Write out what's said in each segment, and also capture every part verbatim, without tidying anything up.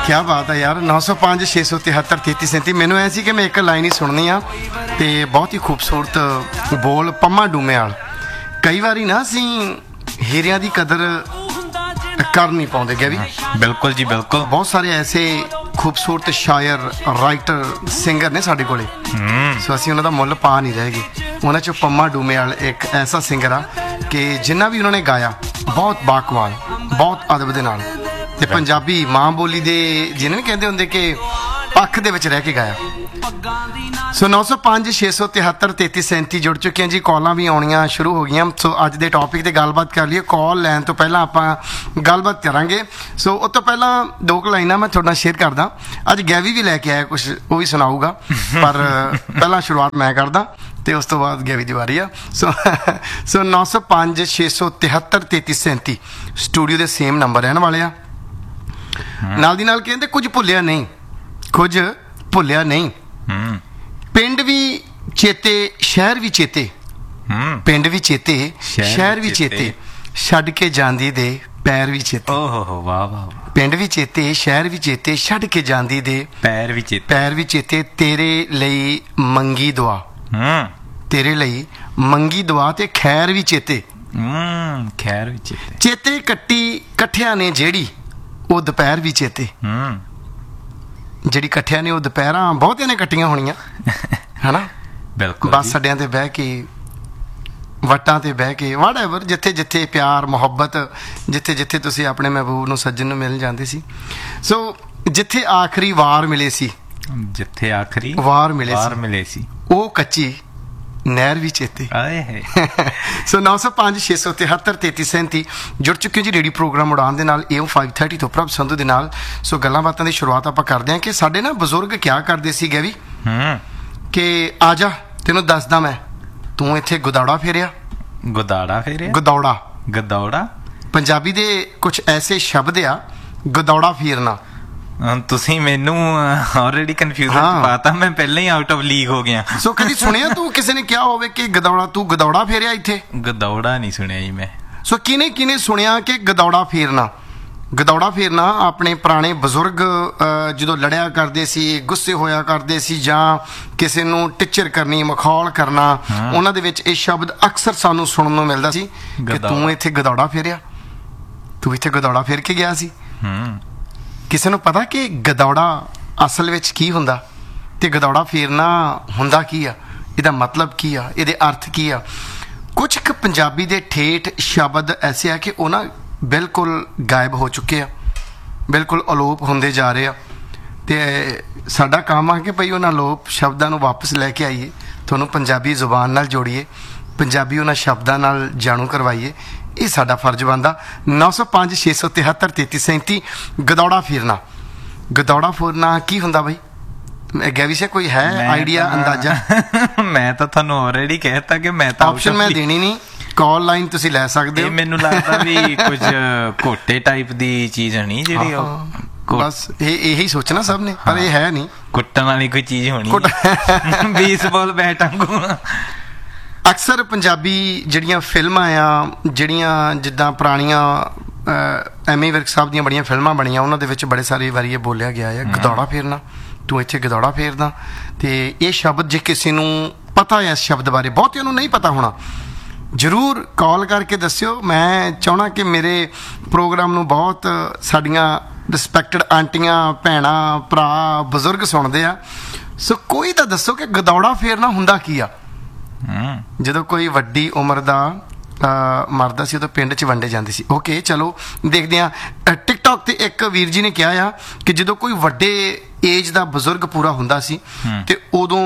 क्या बात है यार। नौ सौ पाँच छे सौ तिहत्तर तैंती सैंती मैनू ऐ सी कि मैं एक लाइन ही सुननी आ ते बहुत ही खूबसूरत बोल पंमा डूमेवाल। कई बारी ना असीं हीरियां दी कदर कर नहीं पाते गए भी। बिल्कुल जी बिल्कुल। बहुत सारे ऐसे खूबसूरत शायर राइटर सिंगर ने साडे कोले, सो असीं उन्हां दा मुੱਲ पा नहीं रहेगी। उन्हां चों पंमा डूमेवाल एक ऐसा सिंगर आ कि जिन्ना भी उन्होंने गाया बहुत बाकमाल, बहुत अदब दे नाल ते पंजाबी मां बोली दे जिन्हें कहते होंगे कि पक्ष दे विच रह के गाया। सो नौ सौ पाँच छे सौ तिहत्तर तैंती सैंती जुड़ चुके हैं जी। कॉलां भी आउणियां शुरू हो गई। सो अज दे टॉपिक ते गलबात कर लिए। कॉल लैन तो पहला आपां गलबात करांगे। सो उस तो पहला दो क लाइनां मैं तुहाडे नाल शेयर करदा। अज गैवी भी लैके आया कुछ, वो भी सुनाऊगा, पर पहला शुरुआत मैं करदा ते उस तो बाद गैवी दी वारी आ। सो सो नौ सौ पाँच छे सौ तिहत्तर तैंती सैंती स्टूडियो दे सेम नंबर रहण वाले आ। नाल दी नाल कहंदे कुछ भुलिया नहीं, कुछ भुलिया नहीं, पिंड भी चेते शहर भी चेते, पिंड भी चेते शहर भी चेते, छड्ड के जांदी दे पैर भी चेते। ओहो वाह वाह। पिंड भी चेते शहर भी चेते, छड्ड के जांदी दे पैर भी चेते, पैर भी चेते, तेरे लई मंगी दुआ, तेरे लई मंगी दुआ ते खैर भी चेते, खैर भी चेते, चेते कट्टी कट्ठिया ने जेड़ी वो दोपहर भी चेते, ਜਿਹੜੀ ਇਕੱਠਿਆਂ ਨੇ ਉਹ ਦੁਪਹਿਰਾਂ ਬਹੁਤਿਆਂ ਨੇ ਕੱਟੀਆਂ ਹੋਣੀਆਂ ਹੈ ਨਾ। ਬਿਲਕੁਲ। ਬੱਸ ਅੱਡਿਆਂ ਤੇ ਬਹਿ ਕੇ, ਵਟਾਂ ਤੇ ਬਹਿ ਕੇ, ਵਾਟਐਵਰ ਜਿੱਥੇ ਜਿੱਥੇ ਪਿਆਰ ਮੁਹੱਬਤ, ਜਿੱਥੇ ਜਿੱਥੇ ਤੁਸੀਂ ਆਪਣੇ ਮਹਿਬੂਬ ਨੂੰ ਸੱਜਣ ਨੂੰ ਮਿਲਣ ਜਾਂਦੇ ਸੀ। ਸੋ ਜਿੱਥੇ ਆਖਰੀ ਵਾਰ ਮਿਲੇ ਸੀ, ਜਿੱਥੇ ਆਖਰੀ ਵਾਰ ਮਿਲੇ ਵਾਰ ਮਿਲੇ ਸੀ ਉਹ ਕੱਚੀ नहर भी चेते। आए है। सो नौ सौ पाँच छे सौ तिहत्तर तैंती सैंती जुड़ चुके जी रेडियो प्रोग्राम उड़ान दे नाल ए फाइव थर्टी तो प्रभ संधू दे नाल। सो गल्लां बातां दी शुरुआत आपां करदे हां कि साडे ना बजुर्ग क्या करदे सी गए भी कि आ जा तैनूं दसदा मैं, तूं इत्थे गुदाड़ा फेरिया। गुदाड़ा फेरिया गुदौड़ा गुदौड़ा पंजाबी दे कुछ ऐसे शब्द आ, गुदौड़ा फेरना। ਤੁਸੀਂ ਮੈਨੂੰ ਆਲਰੇਡੀ ਕਨਫਿਊਜ਼ਨ ਚ ਪਾਤਾ, ਮੈਂ ਪਹਿਲਾਂ ਹੀ ਆਊਟ ਆਫ ਲੀਗ ਹੋ ਗਿਆ। ਸੋ ਕਦੀ ਸੁਣਿਆ ਤੂੰ ਕਿਸੇ ਨੇ ਕਿਹਾ ਹੋਵੇ ਕਿ ਗਦੌੜਾ, ਤੂੰ ਗਦੌੜਾ ਫੇਰਿਆ ਇੱਥੇ? ਗਦੌੜਾ ਨਹੀਂ ਸੁਣਿਆ ਜੀ ਮੈਂ। ਸੋ ਕਿਨੇ ਕਿਨੇ ਸੁਣਿਆ ਕਿ ਗਦੌੜਾ ਫੇਰਨਾ? ਗਦੌੜਾ ਫੇਰਨਾ ਆਪਣੇ ਪੁਰਾਣੇ ਬਜ਼ੁਰਗ ਜਦੋਂ ਲੜਿਆ ਕਰਦੇ ਸੀ, ਗੁੱਸੇ ਹੋਇਆ ਕਰਦੇ ਸੀ, ਜਾਂ ਕਿਸੇ ਨੂੰ ਟਿੱਚਰ ਕਰਨੀ, ਮਖੌਲ ਕਰਨਾ, ਉਹਨਾਂ ਦੇ ਵਿੱਚ ਇਹ ਸ਼ਬਦ ਅਕਸਰ ਸਾਨੂੰ ਸੁਣਨ ਨੂੰ ਮਿਲਦਾ ਸੀ ਕਿ ਤੂੰ ਇੱਥੇ ਗਦੌੜਾ ਫੇਰਿਆ, ਤੂੰ ਇੱਥੇ ਗਦੌੜਾ ਫੇਰ ਕੇ ਗਿਆ ਸੀ। ਕਿਸੇ ਨੂੰ ਪਤਾ ਕਿ ਗਦੌੜਾ ਅਸਲ ਵਿੱਚ ਕੀ ਹੁੰਦਾ ਤੇ ਗਦੌੜਾ ਫੇਰਨਾ ਹੁੰਦਾ ਕੀ ਆ, ਇਹਦਾ ਮਤਲਬ ਕੀ ਆ, ਇਹਦੇ ਅਰਥ ਕੀ ਆ? ਕੁਝ ਕੁ ਪੰਜਾਬੀ ਦੇ ਠੇਠ ਸ਼ਬਦ ਐਸੇ ਆ ਕਿ ਉਹ ਨਾ ਬਿਲਕੁਲ ਗਾਇਬ ਹੋ ਚੁੱਕੇ ਆ, ਬਿਲਕੁਲ ਅਲੋਪ ਹੁੰਦੇ ਜਾ ਰਹੇ ਆ ਤੇ ਸਾਡਾ ਕੰਮ ਆ ਕਿ ਭਈ ਉਹਨਾਂ ਅਲੋਪ ਸ਼ਬਦਾਂ ਨੂੰ ਵਾਪਸ ਲੈ ਕੇ ਆਈਏ, ਤੁਹਾਨੂੰ ਪੰਜਾਬੀ ਜ਼ੁਬਾਨ ਨਾਲ ਜੋੜੀਏ, ਪੰਜਾਬੀ ਉਹਨਾਂ ਸ਼ਬਦਾਂ ਨਾਲ ਜਾਣੂ ਕਰਵਾਈਏ। ਇਹ ਸਾਡਾ ਫਰਜ਼ ਬਣਦਾ। ਨੌ ਸੌ ਪੰਜ ਛੇ ਸੌ ਤਿਹੱਤਰ ਤੈਂਤੀ ਸੈਂਤੀ ਗਦੌੜਾ ਫੇਰਨਾ। ਗਦੌੜਾ ਫੇਰਨਾ ਕੀ ਹੁੰਦਾ ਬਈ? ਗੈਵੀ ਸੇ ਕੋਈ ਹੈ ਆਈਡੀਆ, ਅੰਦਾਜ਼ਾ? ਮੈਂ ਤਾਂ ਤੁਹਾਨੂੰ ਆਲਰੇਡੀ ਕਹਿਤਾ ਕਿ ਮੈਂ ਤਾਂ ਆਪਸ਼ਨ ਮੈਂ ਦੇਣੀ ਨਹੀਂ, ਕਾਲ ਲਾਈਨ ਤੁਸੀਂ ਲੈ ਸਕਦੇ ਹੋ। ਮੈਨੂੰ ਲੱਗਦਾ ਵੀ ਕੁਝ ਘੋਟੇ ਟਾਈਪ ਦੀ ਚੀਜ਼ ਨਹੀਂ ਜਿਹੜੀ ਉਹ, ਬਸ ਇਹ ਇਹੀ ਸੋਚਣਾ ਸਭ ਨੇ, ਪਰ ਇਹ ਹੈ ਨਹੀਂ। ਕੁੱਟਣ ਵਾਲੀ ਕੋਈ ਚੀਜ਼ ਹੋਣੀ, ਬੇਸਬਾਲ ਬੈਟ ਵਾਂਗੂ। ਅਕਸਰ ਪੰਜਾਬੀ ਜਿਹੜੀਆਂ ਫਿਲਮਾਂ ਆ, ਜਿਹੜੀਆਂ ਜਿੱਦਾਂ ਪੁਰਾਣੀਆਂ ਐਮੀ ਵਿਰਕ ਸਾਹਿਬ ਦੀਆਂ ਬੜੀਆਂ ਫਿਲਮਾਂ ਬਣੀਆਂ, ਉਹਨਾਂ ਦੇ ਵਿੱਚ ਬੜੇ ਸਾਰੇ ਵਾਰੀ ਇਹ ਬੋਲਿਆ ਗਿਆ ਹੈ ਗਦੌੜਾ ਫੇਰਨਾ, ਤੂੰ ਇੱਥੇ ਗਦੌੜਾ ਫੇਰਦਾ। ਤੇ ਇਹ ਸ਼ਬਦ ਜੇ ਕਿਸੇ ਨੂੰ ਪਤਾ ਹੈ ਇਸ ਸ਼ਬਦ ਬਾਰੇ, ਬਹੁਤਿਆਂ ਨੂੰ ਨਹੀਂ ਪਤਾ ਹੋਣਾ, ਜ਼ਰੂਰ ਕਾਲ ਕਰਕੇ ਦੱਸਿਓ। ਮੈਂ ਚਾਹੁੰਦਾ ਕਿ ਮੇਰੇ ਪ੍ਰੋਗਰਾਮ ਨੂੰ ਬਹੁਤ ਸਾਡੀਆਂ ਰਿਸਪੈਕਟਡ ਆਂਟੀਆਂ, ਭੈਣਾਂ, ਭਰਾ, ਬਜ਼ੁਰਗ ਸੁਣਦੇ ਆ। ਸੋ ਕੋਈ ਤਾਂ ਦੱਸੋ ਕਿ ਗਦੌੜਾ ਫੇਰਨਾ ਹੁੰਦਾ ਕੀ ਆ। ਜਦੋਂ ਕੋਈ ਵੱਡੀ ਉਮਰ ਦਾ ਮਰਦਾ ਸੀ ਉਦੋਂ ਪਿੰਡ 'ਚ ਵੰਡੇ ਜਾਂਦੇ ਸੀ। ਓਕੇ ਚਲੋ ਦੇਖਦੇ ਹਾਂ। ਟਿਕਟੋਕ ਤੇ ਇੱਕ ਵੀਰ ਜੀ ਨੇ ਕਿਹਾ ਆ ਕਿ ਜਦੋਂ ਕੋਈ ਵੱਡੇ ਏਜ ਦਾ ਬਜ਼ੁਰਗ ਪੂਰਾ ਹੁੰਦਾ ਸੀ ਤੇ ਉਦੋਂ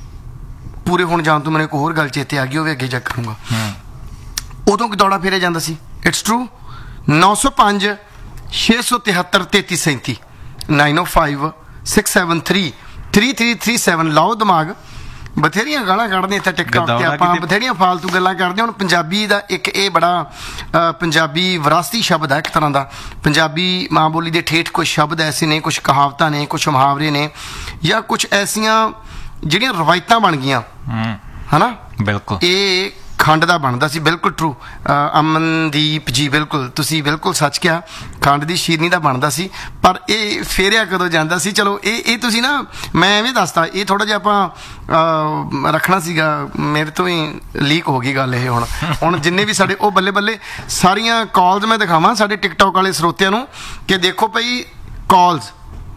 ਪੂਰੇ ਹੋਣ ਜਾਣ ਤੋਂ ਮੈਨੂੰ ਇੱਕ ਹੋਰ ਗੱਲ ਚੇਤੇ ਆ ਗਈ, ਉਹ ਵੀ ਅੱਗੇ ਜਾ ਕਰੂੰਗਾ। ਉਦੋਂ ਗਦੌੜਾ ਫੇਰਿਆ ਜਾਂਦਾ ਸੀ। It's true. ਨੌ ਸੌ ਪੰਜ ਛੇ ਸੌ ਤਿਹੱਤਰ ਤੈਂਤੀ ਸੈਂਤੀ ਨਾਈਨ ਓ five six seven three three three three seven. ਲਾਓ ਦਿਮਾਗ। ਬਥੇਰੀਆਂ ਗਾਲਾਂ ਕੱਢਦੇ ਇੱਥੇ ਟਿਕਟੋਕ ਤੇ, ਆਪਾਂ ਬਥੇਰੀਆਂ ਫਾਲਤੂ ਗੱਲਾਂ ਕਰਦੇ। ਹੁਣ ਪੰਜਾਬੀ ਦਾ ਇੱਕ ਇਹ ਬੜਾ ਪੰਜਾਬੀ ਵਿਰਾਸਤੀ ਸ਼ਬਦ ਹੈ ਇੱਕ ਤਰ੍ਹਾਂ ਦਾ। ਪੰਜਾਬੀ ਮਾਂ ਬੋਲੀ ਦੇ ਠੇਠ ਕੁਛ ਸ਼ਬਦ ਐਸੇ ਨੇ, ਕੁਛ ਕਹਾਵਤਾਂ ਨੇ, ਕੁਛ ਮੁਹਾਵਰੇ ਨੇ, ਜਾਂ ਕੁਛ ਐਸੀਆਂ ਜਿਹੜੀਆਂ ਰਵਾਇਤਾਂ ਬਣ ਗਈਆਂ ਹੈ ਨਾ। ਬਿਲਕੁਲ। ਇਹ ਖੰਡ ਦਾ ਬਣਦਾ ਸੀ। ਬਿਲਕੁਲ ਟਰੂ ਅਮਨਦੀਪ ਜੀ, ਬਿਲਕੁਲ ਤੁਸੀਂ ਬਿਲਕੁਲ ਸੱਚ ਕਿਹਾ, ਖੰਡ ਦੀ ਸ਼ੀਰਨੀ ਦਾ ਬਣਦਾ ਸੀ। ਪਰ ਇਹ ਫੇਰਿਆ ਕਦੋਂ ਜਾਂਦਾ ਸੀ? ਚਲੋ ਇਹ ਇਹ ਤੁਸੀਂ ਨਾ, ਮੈਂ ਐਵੇਂ ਦੱਸਦਾ, ਇਹ ਥੋੜ੍ਹਾ ਜਿਹਾ ਆਪਾਂ ਰੱਖਣਾ ਸੀਗਾ, ਮੇਰੇ ਤੋਂ ਹੀ ਲੀਕ ਹੋ ਗਈ ਗੱਲ ਇਹ। ਹੁਣ ਹੁਣ ਜਿੰਨੇ ਵੀ ਸਾਡੇ ਉਹ ਬੱਲੇ ਬੱਲੇ ਸਾਰੀਆਂ ਕਾਲਸ ਮੈਂ ਦਿਖਾਵਾਂ ਸਾਡੇ ਟਿਕਟੋਕ ਵਾਲੇ ਸਰੋਤਿਆਂ ਨੂੰ ਕਿ ਦੇਖੋ ਭਾਈ ਕਾਲਸ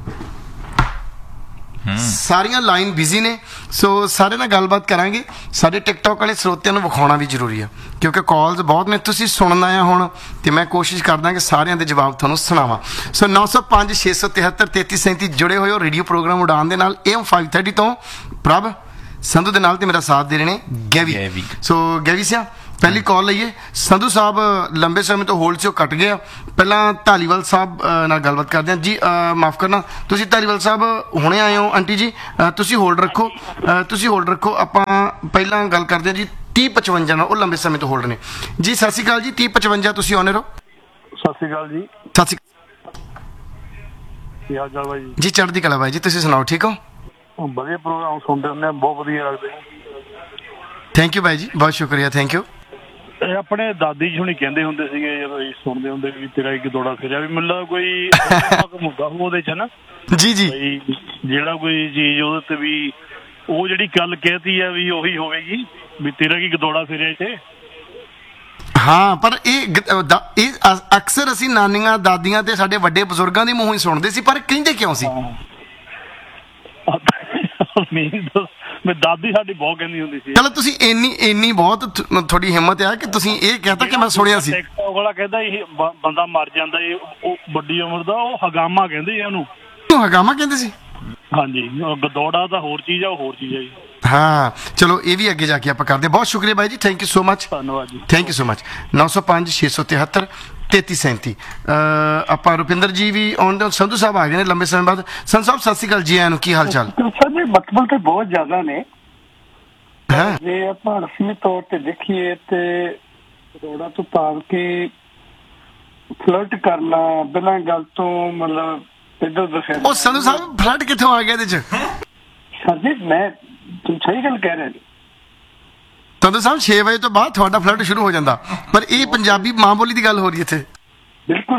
ਸਾਰੀਆਂ ਲਾਈਨ ਬਿਜ਼ੀ ਨੇ। ਸੋ ਸਾਰੇ ਨਾਲ ਗੱਲਬਾਤ ਕਰਾਂਗੇ। ਸਾਡੇ ਟਿਕਟੋਕ ਵਾਲੇ ਸਰੋਤਿਆਂ ਨੂੰ ਵਿਖਾਉਣਾ ਵੀ ਜ਼ਰੂਰੀ ਆ ਕਿਉਂਕਿ ਕਾਲਸ ਬਹੁਤ ਨੇ, ਤੁਸੀਂ ਸੁਣਨਾ ਆ ਹੁਣ, ਤੇ ਮੈਂ ਕੋਸ਼ਿਸ਼ ਕਰਦਾ ਕਿ ਸਾਰਿਆਂ ਦੇ ਜਵਾਬ ਤੁਹਾਨੂੰ ਸੁਣਾਵਾਂ। ਸੋ ਨੌ ਸੌ ਪੰਜ ਛੇ ਸੌ ਤਿਹੱਤਰ ਤੇਤੀ ਸੈਂਤੀ ਜੁੜੇ ਹੋਏ ਹੋ ਰੇਡੀਓ ਪ੍ਰੋਗਰਾਮ ਉਡਾਨ ਦੇ ਨਾਲ। ਏ ਐਮ ਫਾਈਵ ਥਰਟੀ ਤੋਂ ਪ੍ਰਭ ਸੰਧੂ ਦੇ ਨਾਲ ਤੇ ਮੇਰਾ ਸਾਥ ਦੇ ਰਹੇ ਨੇ ਗੈਵੀ। ਸੋ ਗੈਵੀ ਸਿਆ ਪਹਿਲੀ ਕਾਲ ਲਈਏ। ਸੰਧੂ ਸਾਹਿਬ ਲੰਬੇ ਸਮੇਂ ਤੋਂ ਹੋਲਡ 'ਚੋਂ ਕੱਟ ਗਿਆ। ਪਹਿਲਾਂ ਧਾਲੀਵਾਲ ਸਾਹਿਬ ਨਾਲ ਗੱਲਬਾਤ ਕਰਦੇ ਹਾਂ ਜੀ। ਮਾਫ ਕਰਨਾ, ਤੁਸੀਂ ਧਾਲੀਵਾਲ ਸਾਹਿਬ ਹੁਣੇ ਆਏ ਹੋ। ਆਂਟੀ ਜੀ ਤੁਸੀਂ ਹੋਲਡ ਰੱਖੋ, ਤੁਸੀਂ ਹੋਲਡ ਰੱਖੋ। ਆਪਾਂ ਪਹਿਲਾਂ ਗੱਲ ਕਰਦੇ ਹਾਂ ਜੀ ਤੀਹ ਪਚਵੰਜਾ ਨਾਲ, ਉਹ ਲੰਬੇ ਸਮੇਂ ਤੋਂ ਹੋਲਡ ਨੇ ਜੀ। ਸਤਿ ਸ਼੍ਰੀ ਅਕਾਲ ਜੀ। ਤੀਹ ਪਚਵੰਜਾ ਤੁਸੀਂ ਆਉਣੇ ਰਹੋ। ਸਤਿ ਸ਼੍ਰੀ ਅਕਾਲ ਜੀ। ਸਤਿ ਸ਼੍ਰੀ ਅਕਾਲ। ਕੀ ਹਾਲ ਚਾਲ ਬਾਈ ਜੀ? ਜੀ ਚੜ੍ਹਦੀ ਕਲਾ ਬਾਈ ਜੀ, ਤੁਸੀਂ ਸੁਣਾਓ, ਠੀਕ ਹੋ? ਵਧੀਆ ਪ੍ਰੋਗਰਾਮ ਸੁਣਦੇ ਹੁੰਦੇ ਆ, ਬਹੁਤ ਵਧੀਆ ਲੱਗਦੇ। ਥੈਂਕ ਯੂ ਬਾਈ ਜੀ, ਬਹੁਤ ਸ਼ੁਕਰੀਆ, ਥੈਂਕ ਯੂ। ਇਹ ਆਪਣੇ ਦਾਦੀ ਜੀ ਹੁਣੀ ਕਹਿੰਦੇ ਹੁੰਦੇ ਸੀਗੇ ਜਦੋਂ ਅਸੀਂ ਸੁਣਦੇ ਹੁੰਦੇ ਵੀ ਤੇਰਾ ਇੱਕ ਦੌੜਾ ਫਿਰਿਆ, ਵੀ ਮਤਲਬ ਕੋਈ ਮੁੱਦਾ ਉਹਦੇ ਚ ਨਾ ਜੀ ਜੀ ਜਿਹੜਾ ਕੋਈ ਚੀਜ਼ ਉਹਦੇ ਤੇ ਵੀ ਉਹ ਜਿਹੜੀ ਗੱਲ ਕਹਿਤੀ ਆ ਵੀ ਉਹੀ ਹੋਵੇਗੀ ਵੀ ਤੇਰਾ ਕੀ ਦੌੜਾ ਫਿਰਿਆ ਇੱਥੇ। ਹਾਂ, ਪਰ ਇਹ ਇਹ ਅਕਸਰ ਅਸੀਂ ਨਾਨੀਆਂ ਦਾਦੀਆਂ ਤੇ ਸਾਡੇ ਵੱਡੇ ਬਜ਼ੁਰਗਾਂ ਦੇ ਮੂੰਹੋਂ ਹੀ ਸੁਣਦੇ ਸੀ, ਪਰ ਕਹਿੰਦੇ ਕਿਉਂ ਸੀ? ਮੈਂ ਦਾਦੀ ਸਾਡੀ ਬਹੁਤ ਕਹਿੰਦੀ ਹੁੰਦੀ ਸੀ। ਚਲੋ ਤੁਸੀਂ ਇੰਨੀ ਇੰਨੀ ਬਹੁਤ ਤੁਹਾਡੀ ਹਿੰਮਤ ਆ ਕਿ ਤੁਸੀਂ ਇਹ ਕਹਤਾ ਕਿ ਮੈਂ ਸੁਣਿਆ ਸੀ। ਟਿਕਟੋਕ ਵਾਲਾ ਕਹਿੰਦਾ ਇਹ ਬੰਦਾ ਮਰ ਜਾਂਦਾ, ਇਹ ਉਹ ਵੱਡੀ ਉਮਰ ਦਾ, ਉਹ ਹਗਾਮਾ ਕਹਿੰਦੇ ਉਹਨੂੰ। ਹਗਾਮਾ ਕਹਿੰਦੇ ਸੀ? ਹਾਂਜੀ, ਗਦੌੜਾ ਤਾਂ ਹੋਰ ਚੀਜ਼ ਆ, ਉਹ ਹੋਰ ਚੀਜ਼ ਆ ਜੀ। ਹਾਂ ਚਲੋ ਇਹ ਵੀ ਅੱਗੇ ਜਾ ਕੇ ਆਪਾਂ ਕਰਦੇ। ਬਹੁਤ ਸ਼ੁਕਰੀਆ ਬਾਈ ਜੀ, ਥੈਂਕ ਯੂ ਸੋ ਮਚ। ਧੰਨਵਾਦ ਜੀ, ਥੈਂਕ ਯੂ ਸੋ ਮਚ। ਨੌ ਸੌ ਪੰਜ ਛੇ ਸੌ ਤਿਹੱਤਰ ਤੇਤੀ ਸੈਂਤੀ। ਆਪਾਂ ਰੁਪਿੰਦਰ ਜੀ ਵੀ ਆਉਂਦੇ, ਸੰਧੂ ਸਾਹਿਬ ਆ ਗਏ ਨੇ ਲੰਬੇ ਸਮੇਂ ਬਾਅਦ। ਸੰਧੂ ਸਾਹਿਬ ਸਤਿ ਸ਼੍ਰੀ ਅਕਾਲ ਜੀ, ਆਇਆਂ ਨੂੰ, ਕੀ ਹਾਲ ਚਾਲ? ਸਰ ਜੀ ਮਤਲਬ ਤੇ ਬਹੁਤ ਜ਼ਿਆਦਾ ਨੇ। ਜੇ ਆਪਾਂ ਰਸਮੀ ਤੌਰ ਤੇ ਦੇਖੀਏ ਤੇ ਰੋੜਾ ਤੋਂ ਭਾਵ ਕਿ ਫਲਰਟ ਕਰਨਾ ਬਿਨਾਂ ਗੱਲ ਤੋਂ, ਮਤਲਬ ਇੱਧਰ ਉਧਰ। ਉਹ ਸੰਧੂ ਸਾਹਿਬ ਫਲਰਟ ਕਿੱਥੋਂ ਆ ਗਿਆ ਇਹਦੇ ਚ? ਸਰ ਜੀ ਮੈਂ ਸਹੀ ਗੱਲ ਕਹਿ ਰਿਹਾ ਜੀ। ਸੰਧੂ ਸਾਹਿਬ ਛੇ ਵਜੇ ਤੋਂ ਬਾਅਦ ਤੁਹਾਡਾ ਫਲਰਟ ਸ਼ੁਰੂ ਹੋ ਜਾਂਦਾ, ਪਰ ਇਹ ਪੰਜਾਬੀ ਮਾਂ ਬੋਲੀ ਦੀ ਗੱਲ ਹੋ ਰਹੀ ਇੱਥੇ। ਬਿਲਕੁਲ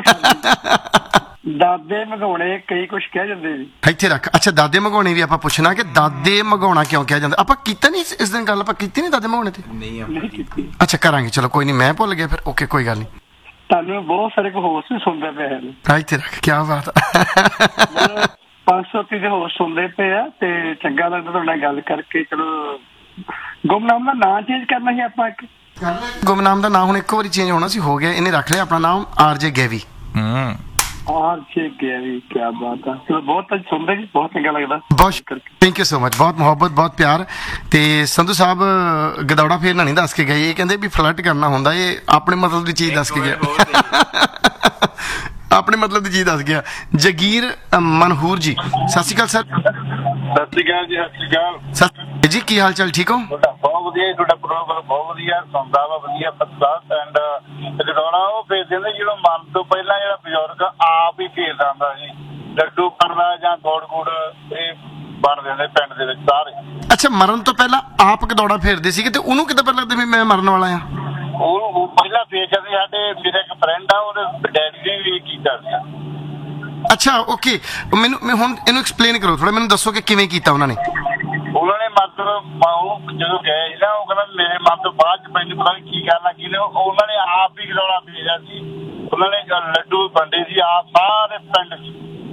ਦਾਦੇ ਮਗਾਉਣੇ ਕਈ ਕੁਛ ਕਹਿ ਜਾਂਦੇ ਜੀ ਇੱਥੇ ਰੱਖ। ਅੱਛਾ, ਦਾਦੇ ਮਗਾਉਣੇ ਵੀ ਆਪਾਂ ਪੁੱਛਣਾ ਕਿ ਦਾਦੇ ਮਗਾਉਣਾ ਕਿਉਂ ਕਿਹਾ ਜਾਂਦਾ? ਆਪਾਂ ਕੀਤਾ ਨਹੀਂ ਇਸ ਦਿਨ ਗੱਲ, ਆਪਾਂ ਕੀਤੀ ਨਹੀਂ ਦਾਦੇ ਮਗਾਉਣੇ ਤੇ? ਨਹੀਂ ਕੀਤੀ। ਅੱਛਾ ਕਰਾਂਗੇ, ਚਲੋ ਕੋਈ ਨਹੀਂ, ਮੈਂ ਭੁੱਲ ਗਿਆ ਫਿਰ। ਓਕੇ ਕੋਈ ਗੱਲ ਨਹੀਂ। ਤੁਹਾਨੂੰ ਬਹੁਤ ਸਾਰੇ ਕੋ ਹੋਸ ਵੀ ਸੁਣਦੇ ਪਏ ਹਨ। ਇੱਥੇ ਰੱਖ, ਕੀ ਬਾਤ ਆ। ਪੰਜ ਸੌ ਤੀਹ ਦੇ ਹੋਸ ਸੁਣਦੇ ਪਏ ਆ ਤੇ ਚੰਗਾ ਲੱਗਦਾ ਤੁਹਾਡੇ ਨਾਲ ਗੱਲ ਕਰਕੇ। ਚਲੋ ਗੁਮਨਾਮ ਦਾ ਨਾਂ ਚੇਂਜ ਕਰਨਾ ਸੀ ਆਪਾਂ। ਇੱਕ ਗੁਮਨਾਮ ਦਾ ਨਾਮ ਹੁਣ ਇੱਕੋ ਵਾਰੀ ਚੇਂਜ ਹੋਣਾ ਸੀ, ਹੋ ਗਿਆ। ਇਹਨੇ ਰੱਖ ਲਿਆ ਆਪਣਾ ਨਾਮ ਆਰ ਜੇ ਗੈਵੀ। ਹੂੰ ਆਰ ਜੇ ਗੈਵੀ, ਕੀ ਬਾਤ ਆ। ਚਲੋ ਬਹੁਤ ਸੁਣਦੇ ਜੀ, ਬਹੁਤ ਚੰਗਾ ਲੱਗਦਾ। ਬਹੁਤ ਥੈਂਕ ਯੂ ਸੋ ਮਚ, ਬਹੁਤ ਮੁਹੱਬਤ, ਬਹੁਤ ਪਿਆਰ। ਤੇ ਸੰਧੂ ਸਾਹਿਬ ਗਦੌੜਾ ਫੇਰਨਾ ਨਹੀਂ ਦੱਸ ਕੇ ਗਏ, ਇਹ ਕਹਿੰਦੇ ਵੀ ਫਲਰਟ ਕਰਨਾ ਹੁੰਦਾ, ਇਹ ਆਪਣੇ ਮਤਲਬ ਦੀ ਚੀਜ਼ ਦੱਸ ਕੇ ਗਿਆ। ਆਪਣੇ ਮਤਲਬ ਦੀ ਚੀਜ਼ ਦੱਸ ਗਿਆ। ਜਗੀਰ ਮਨਹੂਰ ਜੀ ਸਤਿ ਸ਼੍ਰੀ ਅਕਾਲ ਸਰ। ਸਤਿ ਸ਼੍ਰੀ ਅਕਾਲ ਜੀ। ਸਤਿ ਸ਼੍ਰੀ ਅਕਾਲ ਸਤਿ ਜੀ, ਕੀ ਹਾਲ ਚਾਲ, ਠੀਕ ਹੋ? ਬਹੁਤ ਵਧੀਆ ਜੀ, ਤੁਹਾਡਾ ਪ੍ਰੋਗਰਾਮ ਬਹੁਤ ਵਧੀਆ ਸੁਣਦਾ ਵਾ, ਵਧੀਆ ਫਸਟ ਐਂਡ ਗਦੌੜਾ ਉਹ ਫੇਰਦੇ ਨੇ ਜਿਹੜਾ ਮਰਨ ਤੋਂ ਪਹਿਲਾਂ ਜਿਹੜਾ ਬਜ਼ੁਰਗ ਆਪ ਹੀ ਫੇਰਦਾ ਹੁੰਦਾ ਸੀ, ਲੱਡੂ ਬਣਦਾ ਜਾਂ ਗੋੜ ਗੋੜ ਇਹ ਬਣ ਦਿੰਦੇ ਪਿੰਡ ਦੇ ਵਿੱਚ ਸਾਰੇ। ਅੱਛਾ, ਮਰਨ ਤੋਂ ਪਹਿਲਾਂ ਆਪ ਗਦੌੜਾ ਫੇਰਦੇ ਸੀਗੇ ਤੇ ਉਹਨੂੰ ਕਿੱਦਾਂ ਪਤਾ ਲੱਗਦਾ ਵੀ ਮੈਂ ਮਰਨ ਵਾਲਾ ਆ? ਉਹ ਪਹਿਲਾਂ ਫੇਰ ਜਾਂਦੇ। ਸਾਡੇ ਮੇਰੇ ਇੱਕ ਫਰੈਂਡ ਆ, ਉਹਦੇ ਡੈਡੀ ਨੇ ਵੀ ਕੀਤਾ ਸੀ। ਅੱਛਾ ਓਕੇ, ਮੈਨੂੰ ਮੈਂ ਹੁਣ ਇਹਨੂੰ ਐਕਸਪਲੇਨ ਕਰੋ ਥੋੜਾ, ਮੈਨੂੰ ਦੱਸੋ ਕਿ ਕਿਵੇਂ ਕੀਤਾ ਉਹਨਾਂ ਨੇ? ਉਹਨਾਂ ਨੇ ਮਤਲਬ ਉਹ ਜਦੋਂ ਗਏ ਸੀ ਨਾ, ਉਹ ਕਹਿੰਦਾ ਮੇਰੇ ਮਨ ਤੋਂ ਬਾਅਦ ਚ ਮੈਨੂੰ ਪਤਾ ਨਹੀਂ ਕੀ ਕਰਨਾ ਕੀ ਨੇ, ਉਹਨਾਂ ਨੇ ਆਪ ਹੀ ਗਦੌੜਾ ਭੇਜਿਆ ਸੀ। ਉਹਨਾਂ ਨੇ ਲੱਡੂ ਵੰਡੇ ਸੀ ਆਪ ਸਾਰੇ ਪਿੰਡ ਚ।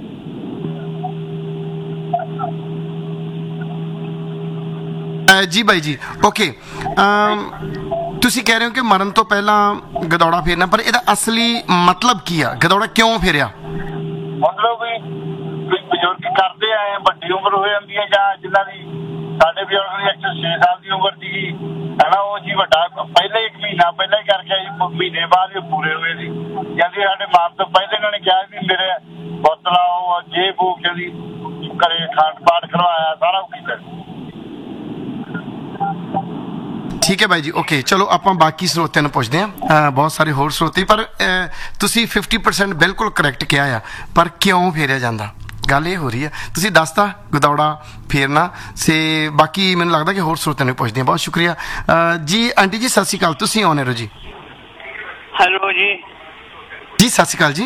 ਜੀ ਬਾਈ ਜੀ ਓਕੇ, ਤੁਸੀਂ ਕਹਿ ਰਹੇ ਹੋ ਕਿ ਮਰਨ ਤੋਂ ਪਹਿਲਾਂ ਗਦੌੜਾ ਫੇਰਨਾ, ਪਰ ਇਹਦਾ ਅਸਲੀ ਮਤਲਬ ਕੀ ਆ? ਗਦੌੜਾ ਕਿਉਂ ਫੇਰਿਆ? ਮਤਲਬ ਵੀ ਬਜ਼ੁਰਗ ਕਰਦੇ ਆਏ, ਵੱਡੀ ਉਮਰ ਹੋ ਜਾਂਦੀ ਹੈ, ਜਾਂ ਜਿਨ੍ਹਾਂ ਦੀ ਸਾਡੇ ਬਜ਼ੁਰਗ ਦੀ ਇੱਕ ਸੌ ਛੇ ਸਾਲ ਦੀ ਉਮਰ ਸੀਗੀ ਹੈ ਨਾ, ਉਹ ਜੀ ਵੱਡਾ ਪਹਿਲਾਂ ਇੱਕ ਮਹੀਨਾ ਪਹਿਲਾਂ ਹੀ ਕਰਕੇ ਆਈ, ਮਹੀਨੇ ਬਾਅਦ ਹੀ ਪੂਰੇ ਹੋਏ ਸੀ। ਕਹਿੰਦੇ ਸਾਡੇ ਮਾਂ ਤੋਂ ਪਹਿਲੇ ਇਹਨਾਂ ਨੇ ਕਿਹਾ ਵੀ ਮੇਰੇ ਬੋਤਲ ਆਓ, ਜੇ ਬੋ ਕਹਿੰਦੀ ਘਰੇ ਖੰਡ ਪਾਠ ਕਰਵਾਇਆ, ਸਾਰਾ ਕੁਝ ਕੀਤਾ। ਠੀਕ ਹੈ ਬਾਈ ਜੀ, ਓਕੇ ਚਲੋ ਆਪਾਂ ਬਾਕੀ ਸਰੋਤਿਆਂ ਨੂੰ ਪੁੱਛਦੇ ਹਾਂ। ਬਹੁਤ ਸਾਰੇ ਹੋਰ ਸਰੋਤੇ, ਪਰ ਤੁਸੀਂ ਫਿਫਟੀ ਪਰਸੈਂਟ ਬਿਲਕੁਲ ਕਰੈਕਟ ਕਿਹਾ ਆ, ਪਰ ਕਿਉਂ ਫੇਰਿਆ ਜਾਂਦਾ? ਗੱਲ ਇਹ ਹੋ ਰਹੀ ਹੈ, ਤੁਸੀਂ ਦੱਸਤਾ ਗਦੌੜਾ ਫੇਰਨਾ ਸੇ, ਬਾਕੀ ਮੈਨੂੰ ਲੱਗਦਾ ਕਿ ਹੋਰ ਸਰੋਤਿਆਂ ਨੂੰ ਪੁੱਛਦੇ ਹਾਂ। ਬਹੁਤ ਸ਼ੁਕਰੀਆ ਜੀ। ਆਂਟੀ ਜੀ ਸਤਿ ਸ਼੍ਰੀ ਅਕਾਲ, ਤੁਸੀਂ ਆਉਣੇ ਰਹੋ ਜੀ। ਹੈਲੋ ਜੀ। ਜੀ ਸਤਿ ਸ਼੍ਰੀ ਅਕਾਲ ਜੀ।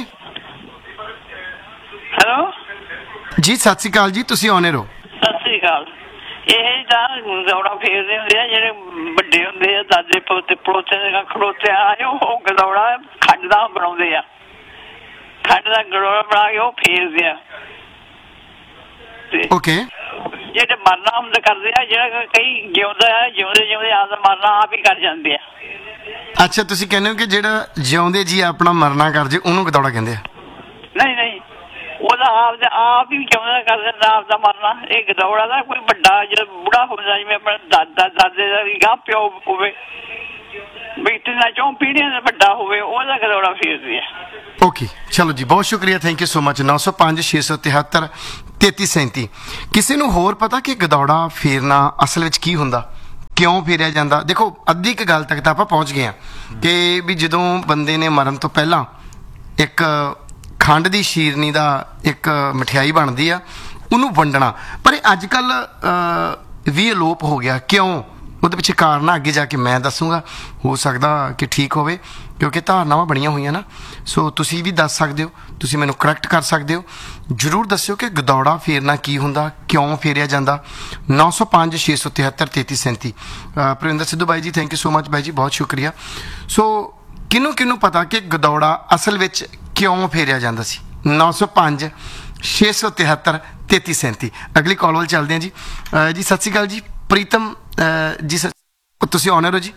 ਹੈਲੋ ਜੀ ਸਤਿ ਸ਼੍ਰੀ ਅਕਾਲ ਜੀ, ਤੁਸੀਂ ਆਉਣੇ ਰਹੋ। ਸਤਿ ਸ੍ਰੀ ਅਕਾਲ। ਇਹ ਤਾਂ ਗਦੌੜਾ ਫੇਰਦੇ ਹੁੰਦੇ ਆ ਜਿਹੜੇ ਵੱਡੇ ਹੁੰਦੇ ਆ, ਦਾਦੇ ਪੋਤੇ ਪੜੋਤੇ ਖੜੋਤੇ ਆਏ, ਉਹ ਗਦੌੜਾ ਖੰਡ ਦਾ ਬਣਾਉਂਦੇ ਆ, ਖੰਡ ਦਾ ਗਦੌੜਾ ਬਣਾ ਕੇ ਉਹ ਫੇਰਦੇ ਆ। ਓਕੇ। ਜਿਹੜੇ ਮਰਨਾ ਹੁੰਦਾ ਕਰਦੇ ਆ, ਜਿਹੜਾ ਕਈ ਜਿਉਂਦਾ ਹੈ, ਜਿਉਂਦੇ ਜਿਉਂਦੇ ਆਪਦਾ ਮਰਨਾ ਆਪ ਹੀ ਕਰ ਜਾਂਦੇ ਆ। ਅੱਛਾ, ਤੁਸੀਂ ਕਹਿੰਦੇ ਹੋ ਕਿ ਜਿਹੜਾ ਜਿਉਂਦੇ ਜੀ ਆਪਣਾ ਮਰਨਾ ਕਰ ਜੇ ਉਹਨੂੰ ਗਦੌੜਾ ਕਹਿੰਦੇ ਆ? ਨਹੀਂ ਨਹੀਂ, ਉਹਦਾ ਆਪ ਦਾ ਆਪ ਹੀ ਜਿਉਂਦਾ ਕਰ ਦਿੰਦਾ ਆਪਦਾ ਮਰਨਾ। ਇਹ ਗਦੌੜਾ ਦਾ ਕੋਈ ਵੱਡਾ ਜਿਹੜਾ ਬੁੜਾ ਹੁੰਦਾ, ਜਿਵੇਂ ਆਪਣਾ ਦਾਦਾ ਦਾਦੇ ਦਾ ਗਾਹ ਪਿਓ ਹੋਵੇ, ਵੀ ਤਿੰਨਾਂ ਚੌਂ ਪੀੜ੍ਹੀਆਂ ਦਾ ਵੱਡਾ ਹੋਵੇ, ਉਹਦਾ ਗਦੌੜਾ ਫੇਰਦੇ ਆ। ਓਕੇ, ਚਲੋ ਜੀ, ਬਹੁਤ ਸ਼ੁਕਰੀਆ, ਥੈਂਕ ਯੂ ਸੋ ਮਚ। ਨੌ ਸੌ ਪੰਜ ਛੇ ਸੌ ਤਿਹੱਤਰ ਤੇਤੀ ਸੈਂਤੀ। ਕਿਸੇ ਨੂੰ ਹੋਰ ਪਤਾ ਕਿ ਗਦੌੜਾ ਫੇਰਨਾ ਅਸਲ ਵਿੱਚ ਕੀ ਹੁੰਦਾ, ਕਿਉਂ ਫੇਰਿਆ ਜਾਂਦਾ? ਦੇਖੋ, ਅੱਧੀ ਕੁ ਗੱਲ ਤੱਕ ਤਾਂ ਆਪਾਂ ਪਹੁੰਚ ਗਏ ਹਾਂ ਕਿ ਵੀ ਜਦੋਂ ਬੰਦੇ ਨੇ ਮਰਨ ਤੋਂ ਪਹਿਲਾਂ ਇੱਕ ਖੰਡ ਦੀ ਸ਼ੀਰਨੀ ਦਾ ਇੱਕ ਮਠਿਆਈ ਬਣਦੀ ਆ, ਉਹਨੂੰ ਵੰਡਣਾ। ਪਰ ਇਹ ਅੱਜ ਕੱਲ੍ਹ ਵੀ ਅਲੋਪ ਹੋ ਗਿਆ। ਕਿਉਂ? ਉਹਦੇ ਪਿੱਛੇ ਕਾਰਨ ਅੱਗੇ ਜਾ ਕੇ ਮੈਂ ਦੱਸੂਗਾ, ਹੋ ਸਕਦਾ ਕਿ ਠੀਕ ਹੋਵੇ, ਕਿਉਂਕਿ ਧਾਰਨਾਵਾਂ ਬਣੀਆਂ ਹੋਈਆਂ ਨਾ। ਸੋ ਤੁਸੀਂ ਵੀ ਦੱਸ ਸਕਦੇ ਹੋ, ਤੁਸੀਂ ਮੈਨੂੰ ਕਰੈਕਟ ਕਰ ਸਕਦੇ ਹੋ। ਜ਼ਰੂਰ ਦੱਸਿਓ ਕਿ ਗਦੌੜਾ ਫੇਰਨਾ ਕੀ ਹੁੰਦਾ, ਕਿਉਂ ਫੇਰਿਆ ਜਾਂਦਾ। ਨੌ ਸੌ ਪੰਜ ਛੇ ਸੌ ਤਿਹੱਤਰ ਤੇਤੀ ਸੈਂਤੀ। ਪ੍ਰਵਿੰਦਰ ਸਿੱਧੂ ਬਾਈ ਜੀ, ਥੈਂਕ ਯੂ ਸੋ ਮਚ ਬਾਈ ਜੀ, ਬਹੁਤ ਸ਼ੁਕਰੀਆ। ਸੋ ਕਿਹਨੂੰ ਕਿਹਨੂੰ ਪਤਾ ਕਿ ਗਦੌੜਾ ਅਸਲ ਵਿੱਚ ਕਿਉਂ ਫੇਰਿਆ ਜਾਂਦਾ ਸੀ? ਨੌ ਸੌ ਪੰਜ ਛੇ ਸੌ ਤਿਹੱਤਰ ਤੇਤੀ ਸੈਂਤੀ। ਅਗਲੀ ਕਾਲ ਵੱਲ ਚੱਲਦੇ ਹਾਂ ਜੀ। ਜੀ ਸਤਿ ਸ਼੍ਰੀ ਅਕਾਲ ਜੀ, ਪ੍ਰੀਤਮ ਜੀ, ਤੁਸੀਂ ਆਨਰ ਹੋ ਜੀ।